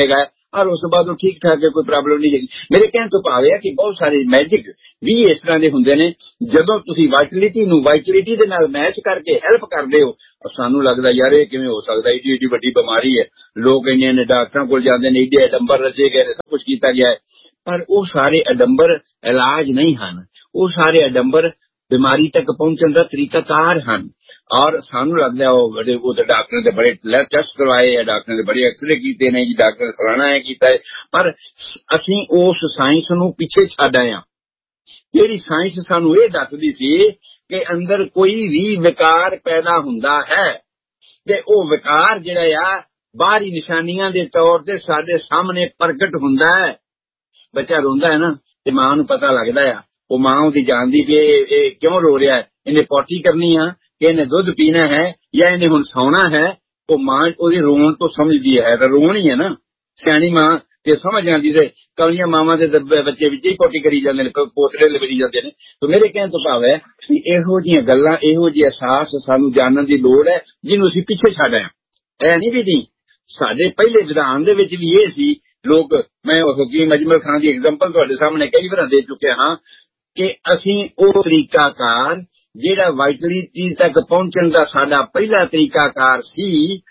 और उस बाद ठीक ठाक है, कोई प्रॉब्लम नहीं हैगी। मेरे कहने तो भाव है कि बहुत सारे मैजिक भी इस तरह के होंगे ने, जदों तुसीं वाइटलिटी नूं वाइटलिटी दे नाल मैच करके हैल्प करदे हो, सानू लगदा यार ये किवें हो सकदा, एडी एडी वड्डी बीमारी है, लोग इन्ने इन्ने डॉक्टरां कोल जांदे ने, एडे अडंबर रचे गए ने, सब कुछ किया गया है, पर वो सारे अडंबर इलाज नहीं हैं। वो सारे अडंबर बीमारी तक पहुंचने का तरीकाकार हैं। और सानू लगता है वो बड़े वो तो डॉक्टर ने बड़े टेस्ट करवाए है, डॉक्टर ने बड़े एक्सरे किए ने जी, डॉक्टर ने फलाना है किया है, पर असीं उस साइंस नूं पिछे छड्ड आए हां। जिहड़ी साइंस सानू ये दसदी सी कि अंदर कोई भी विकार पैदा हुंदा है ते ओ विकार जिहड़ा आ बाहरी निशानियां दे तौर ते साडे सामने प्रगट हुंदा है। बच्चा रोंदा है ना ते मां नूं पता लगदा है, वो मां उहदी जानदी कि ये क्यों रो रहा है, इन्हें पॉटी करनी है कि इन्हें दुध पीना है या इन्हें हुण सौना है। वो मां उहदी रोण तो समझदी है, तो रोण ही है ना, सियाणी मां ते समझ आंदी ते कौलियां मावां दे बच्चे विच ही पॉटी करी जांदे ने, पोतरे लवरी जांदे ने। तो मेरे कहने तो भाव है कि इहो जिहियां गल्लां, इहो जिहे एहसास सानू जानन दी लोड़ है जिन्नू असीं पिछे छड्ड आए। ऐ नहीं भी नहीं, साडे पहले विधान दे विच भी ये सी, लोग मैं हकीम अजमल खान की एग्जाम्पल तुहाडे सामने कई बार दे चुके हाँ कि असीं ओ तरीकाकार जिहड़ा वाइटलिटी तक पहुंचण दा साडा पहला तरीकाकार सी,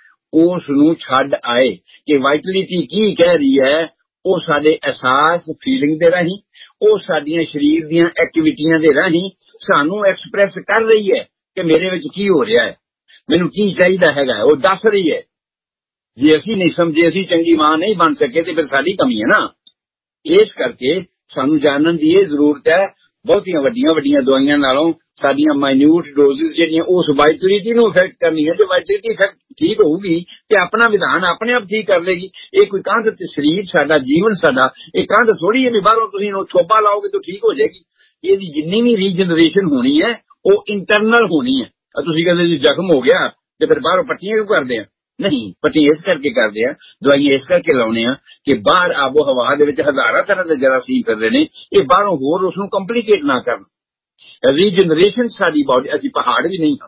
उस नूं छड्ड आए कि वाइटलिटी की कह रही है। वो साडे एहसास फीलिंग दे राहीं, वो साडियां शरीर दियां एक्टिविटियां दे राहीं सानू एक्सप्रैस कर रही है कि मेरे विच की हो रहा है, मैनू की चाहिदा हैगा, वो दस रही है। जे असीं नहीं समझे, असीं चंगी मां नहीं बन सके तो फिर साडी कमी है ना। इस करके सानू जानन दी जरूरत है। बहुतियां वड्डियां वड्डियां दवाइयां नालों साडियां माइन्यूट डोजेस जिहड़ियां उस वाइटलिटी नूं इफेक्ट करनी है। जो वाइटलिटी इफेक्ट ठीक होगी तो अपना विधान अपने आप ठीक कर लेगी। ये कोई कंध ते शरीर साडा, जीवन साडा एक कंध थोड़ी है भी बाहरों तुसीं छोपा लाओगे तो ठीक हो जाएगी। ये जिन्नी भी रीजनरेशन होनी है वो इंटरनल होनी है। तुसीं कहंदे जी जख्म हो गया तो फिर बाहरों पट्टियां क्यों करदे हैं? नहीं, पट्टी इस करके करते हैं, दवाइयां इस करके लाने कि बाहर आबो हवा दे विच हजारां तरह के जरासीम कर रहे हैं, ये बाहरों होर उसनूं कंप्लीकेट ना करन। रीजनरेशन साडी बॉडी, असीं पहाड़ भी नहीं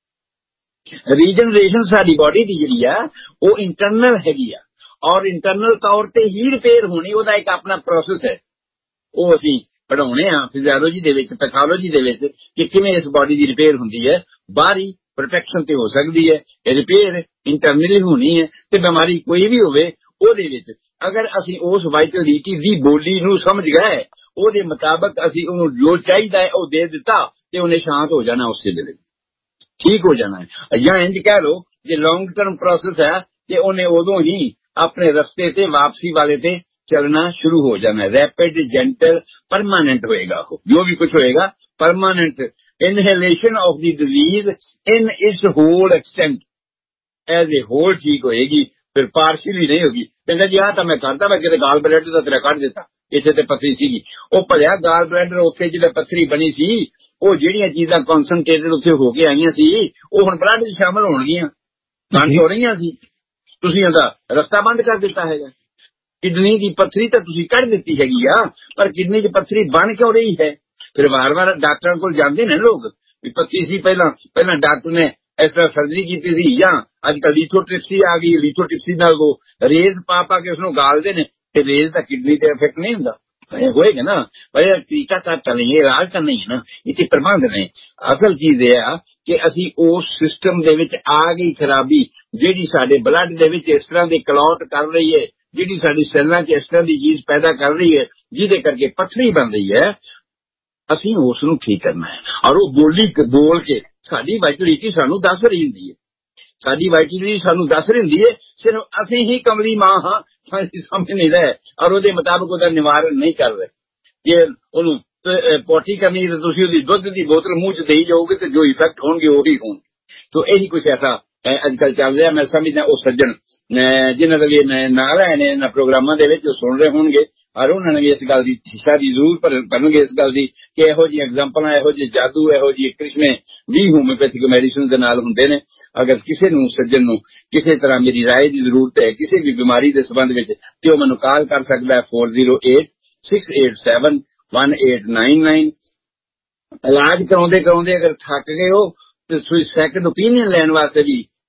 हम। रीजनरेशन साडी बॉडी दी जिहड़ी आ वो इंटरनल हैगी आ और इंटरनल तौर ते ही रिपेयर होनी, ओहदा एक अपना प्रोसेस है। वो असीं पढ़ाउने आ फिजियोलॉजी दे विच, पैथोलॉजी दे विच कि किवें इस बॉडी दी रिपेयर हुंदी है। बाहरी प्रोटेक्शन ते हो सकती है, रिपेयर इंटरनली होनी है। ते बीमारी कोई भी होवे ओहदे विच अगर असीं उस वाइटलिटी दी बोली नूं समझ गए, ओहदे मुताबक असीं उहनूं जो चाहिदा है वो दे दिता ते उहने शांत हो जाना, उस वेले ठीक हो जाना है। या इंज कह लो जे लॉन्ग टर्म प्रोसेस है ते उहने उदों ही अपने रस्ते ते वापसी वाले ते चलना शुरू हो जाना है। रैपिड, जेंटल, परमानेंट होएगा। हो जो भी कुछ होएगा permanent. Inhalation of the disease in its whole extent, as a whole ठीक होएगी, फिर पार्शियली नहीं होगी। कहता जी हाँ तो मैं करता, मैं किते गाल ब्लैडर का तेरा कट दिता, इत्थे ते पथरी सीगी, वो भलिया गाल ब्लैडर उत्थे जिहड़े पथरी बनी सी, वो जिहड़ियां चीजां कॉन्सनट्रेटेड उत्थे हो के आईयां सी, वो हुण ब्लड च शामिल होणगियां, बंद हो रहीआं सी। तुसीं इहदा रस्ता बंद कर दिता हैगा। किडनी की पत्थरी तो तुसीं कढ़ दित्ती हैगी आ, पर किडनी च पत्थरी बन क्यों रही है? फिर बार बार डॉक्टरां कोल जांदे ने लोग भी पत्थरी सी, पहला पहला डॉक्टर ने इस तरह सर्जरी की थी, या अजकल लिथोट्रिप्सी आ गई, लिथोट्रिप्सी नाल वो रेज पा पा के उसनूं गालदे ने ते रेज दा किडनी ते इफेक्ट नहीं हुंदा। होएगा ना भाई, तरीका का नहीं है, इलाज का नहीं है ना, इतने प्रबंध ने। असल चीज यह है कि असी उस सिस्टम दे विच आ गई खराबी, जिहड़ी साडे ब्लड दे विच इस तरह दे क्लॉट कर रही है, जिहड़ी साडी सैलां च इस तरह की चीज पैदा कर रही है, जिहदे करके पत्थरी बन रही है, असी उसनूं ठीक करना है। और वो बोली बोल के साडी वाइटलिटी सानू दस रही हुंदी है, साडी वाइटलिटी सानू दस रही हुंदी है, सिर्फ असी ही कमली मां हाँ समझ नहीं रहे और उसके मुताबिक उसका निवारण नहीं कर रहे। जे उन्होंने पोटी करनी तो तुसीं उहदी दुध की बोतल मुंह च देई जाओगे तो जो इफेक्ट होंगे वही होंगे। तो यही कुछ ऐसा अजकल चल रहा। मैं समझदा वो सज्जन जिन्हां दा भी नाल है ने इन्हां प्रोग्रामां दे विच सुन रहे होणगे और उन्होंने भी इस गल की सारी जरूर करनगे इस गल की कि इहो जी एग्जाम्पल, इहो जी जादू, इहो जी क्रिश्मे भी होम्योपैथिक मैडिसिन दे नाल हुंदे ने। अगर किसी नूं सज्जन नूं किसी तरह मेरी राय की जरूरत है किसी भी बीमारी के संबंध में, तो मैनूं कॉल कर सकता है four zero eight six eight seven one eight nine nine. इलाज कराउंदे कराउंदे अगर थक गए हो तो सैकंड ओपीनियन लैन वास्ते भी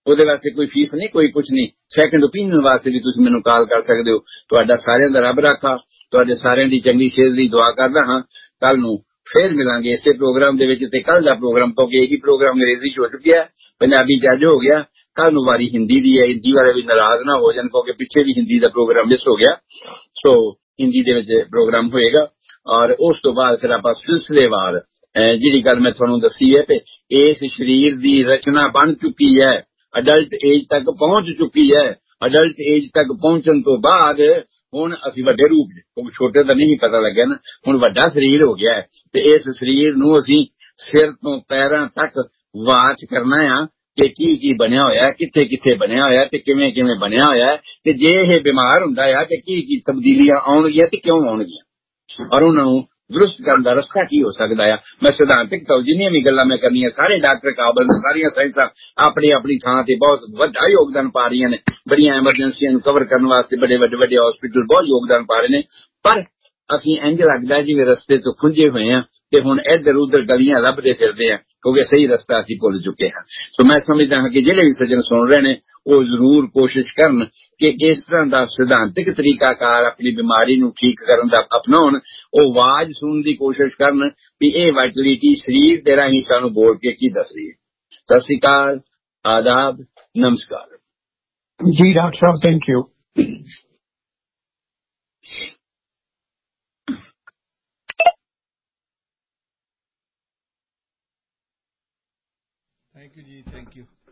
ਉਹਦੇ ਵਾਸਤੇ ਕੋਈ ਫੀਸ ਨਹੀਂ, ਕੋਈ ਕੁਝ ਨਹੀਂ। ਸੈਕੰਡ ਓਪੀਨੀਅਨ ਵਾਸਤੇ ਵੀ ਤੁਸੀਂ ਮੈਨੂੰ ਕਾਲ ਕਰ ਸਕਦੇ ਹੋ। ਤੁਹਾਡਾ ਸਾਰਿਆਂ ਦਾ ਰੱਬ ਰਾਖਾ, ਤੁਹਾਡੇ ਸਾਰਿਆਂ ਦੀ ਚੰਗੀ ਸਿਹਤ ਦੀ ਦੁਆ ਕਰਦਾ ਹਾਂ। ਕੱਲ ਨੂੰ ਫੇਰ ਮਿਲਾਂਗੇ ਇਸੇ ਪ੍ਰੋਗਰਾਮ ਦੇ ਵਿੱਚ। ਤੇ ਕੱਲ ਦਾ ਪ੍ਰੋਗਰਾਮ ਕਿਉਂਕਿ ਇੱਕ ਹੀ ਪ੍ਰੋਗਰਾਮ ਅੰਗਰੇਜ਼ੀ ਚ ਹੋ ਚੁੱਕਿਆ, ਪੰਜਾਬੀ ਚ ਅੱਜ ਹੋ ਗਿਆ। ਕੱਲ ਨੂੰ ਵਾਰੀ ਹਿੰਦੀ ਦੀ ਹੈ। ਹਿੰਦੀ ਵਾਲੇ ਵੀ ਨਾਰਾਜ਼ ਨਾ ਹੋ ਜਾਣ ਕਿਉਂਕਿ ਪਿੱਛੇ ਵੀ ਹਿੰਦੀ ਦਾ ਪ੍ਰੋਗਰਾਮ ਮਿਸ ਹੋ ਗਿਆ। ਸੋ ਹਿੰਦੀ ਦੇ ਵਿੱਚ ਪ੍ਰੋਗਰਾਮ ਹੋਏਗਾ। ਔਰ ਉਸ ਤੋਂ ਬਾਅਦ ਫਿਰ ਆਪਾਂ ਸਿਲਸਿਲੇਵਾਰ ਜਿਹੜੀ ਗੱਲ ਮੈਂ ਤੁਹਾਨੂੰ ਦੱਸੀ ਹੈ ਤੇ ਇਸ ਸਰੀਰ ਦੀ ਰਚਨਾ ਬਣ ਚੁੱਕੀ ਹੈ, ਅਡਲਟ ਏਜ ਤੱਕ ਪਹੁੰਚ ਚੁੱਕੀ ਹੈ। ਅਡਲਟ ਏਜ ਤੱਕ ਪਹੁੰਚਣ ਤੋਂ ਬਾਅਦ ਹੁਣ ਅਸੀਂ ਵੱਡੇ ਰੂਪ ਚ, ਛੋਟੇ ਤਾਂ ਨਹੀਂ ਪਤਾ ਲੱਗਿਆ ਨਾ, ਹੁਣ ਵੱਡਾ ਸਰੀਰ ਹੋ ਗਿਆ ਹੈ। ਤੇ ਇਸ ਸਰੀਰ ਨੂੰ ਅਸੀਂ ਸਿਰ ਤੋਂ ਪੈਰਾਂ ਤੱਕ ਵਾਚ ਕਰਨਾ ਆ ਕਿ ਕੀ ਕੀ ਬਣਿਆ ਹੋਇਆ, ਕਿੱਥੇ ਕਿੱਥੇ ਬਣਿਆ ਹੋਇਆ ਤੇ ਕਿਵੇਂ ਕਿਵੇਂ ਬਣਿਆ ਹੋਇਆ। ਤੇ ਜੇ ਇਹ ਬਿਮਾਰ ਹੁੰਦਾ ਆ ਤੇ ਕੀ ਕੀ ਤਬਦੀਲੀਆਂ ਆਉਣਗੀਆਂ ਤੇ ਕਿਉਂ ਆਉਣਗੀਆਂ, ਔਰ ਉਹਨਾਂ ਨੂੰ ਦਰੁਸਤ ਕਰਨ ਦਾ ਰਸਤਾ ਕੀ ਹੋ ਸਕਦਾ ਆ। ਮੈਂ ਸਿਧਾਂਤਿਕ ਤੌਰ ਜਿੰਨੀਆਂ ਵੀ ਗੱਲਾਂ ਮੈਂ ਕਰਨੀਆਂ, ਸਾਰੇ ਡਾਕਟਰ ਕਾਬਲ ਨੇ, ਸਾਰੀਆਂ ਸਾਇੰਸਾਂ ਆਪਣੀ ਆਪਣੀ ਥਾਂ ਤੇ ਬਹੁਤ ਵੱਡਾ ਯੋਗਦਾਨ ਪਾ ਰਹੀਆਂ ਨੇ। ਬੜੀਆਂ ਐਮਰਜੈਂਸੀਆਂ ਨੂੰ ਕਵਰ ਕਰਨ ਵਾਸਤੇ ਵੱਡੇ ਵੱਡੇ ਵੱਡੇ ਹਸਪੀਟਲ ਬਹੁਤ ਯੋਗਦਾਨ ਪਾ ਰਹੇ ਨੇ। ਪਰ ਅਸੀਂ ਇੰਝ ਲੱਗਦਾ ਜਿਵੇਂ ਰਸਤੇ ਤੋਂ ਖੁੰਝੇ ਹੋਏ ਆ ਤੇ ਹੁਣ ਇੱਧਰ ਉੱਧਰ ਗਲੀਆਂ ਲੱਭਦੇ ਫਿਰਦੇ ਆ ਕਿਉਂਕਿ ਸਹੀ ਰਸਤਾ ਅਸੀਂ ਭੁੱਲ ਚੁੱਕੇ ਹਾਂ। ਸੋ ਮੈਂ ਸਮਝਦਾ ਹਾਂ ਕਿ ਜਿਹੜੇ ਵੀ ਸੱਜਣ ਸੁਣ ਰਹੇ ਨੇ ਉਹ ਜ਼ਰੂਰ ਕੋਸ਼ਿਸ਼ ਕਰਨ ਕਿ ਇਸ ਤਰ੍ਹਾਂ ਦਾ ਸਿਧਾਂਤਿਕ ਤਰੀਕਾਕਾਰ ਆਪਣੀ ਬਿਮਾਰੀ ਨੂੰ ਠੀਕ ਕਰਨ ਦਾ ਅਪਣਾਉਣ। ਉਹ ਆਵਾਜ਼ ਸੁਣਨ ਦੀ ਕੋਸ਼ਿਸ਼ ਕਰਨ ਵੀ ਇਹ ਵਾਇਟਲਿਟੀ ਸਰੀਰ ਦੇ ਰਾਹੀਂ ਸਾਨੂੰ ਬੋਲ ਕੇ ਕੀ ਦੱਸ ਰਹੀ ਹੈ। ਸਤਿ ਸ੍ਰੀ ਅਕਾਲ, ਆਦਾਬ, ਨਮਸਕਾਰ ਜੀ doctor Sahib, thank you. Thank you, Ji. Thank you.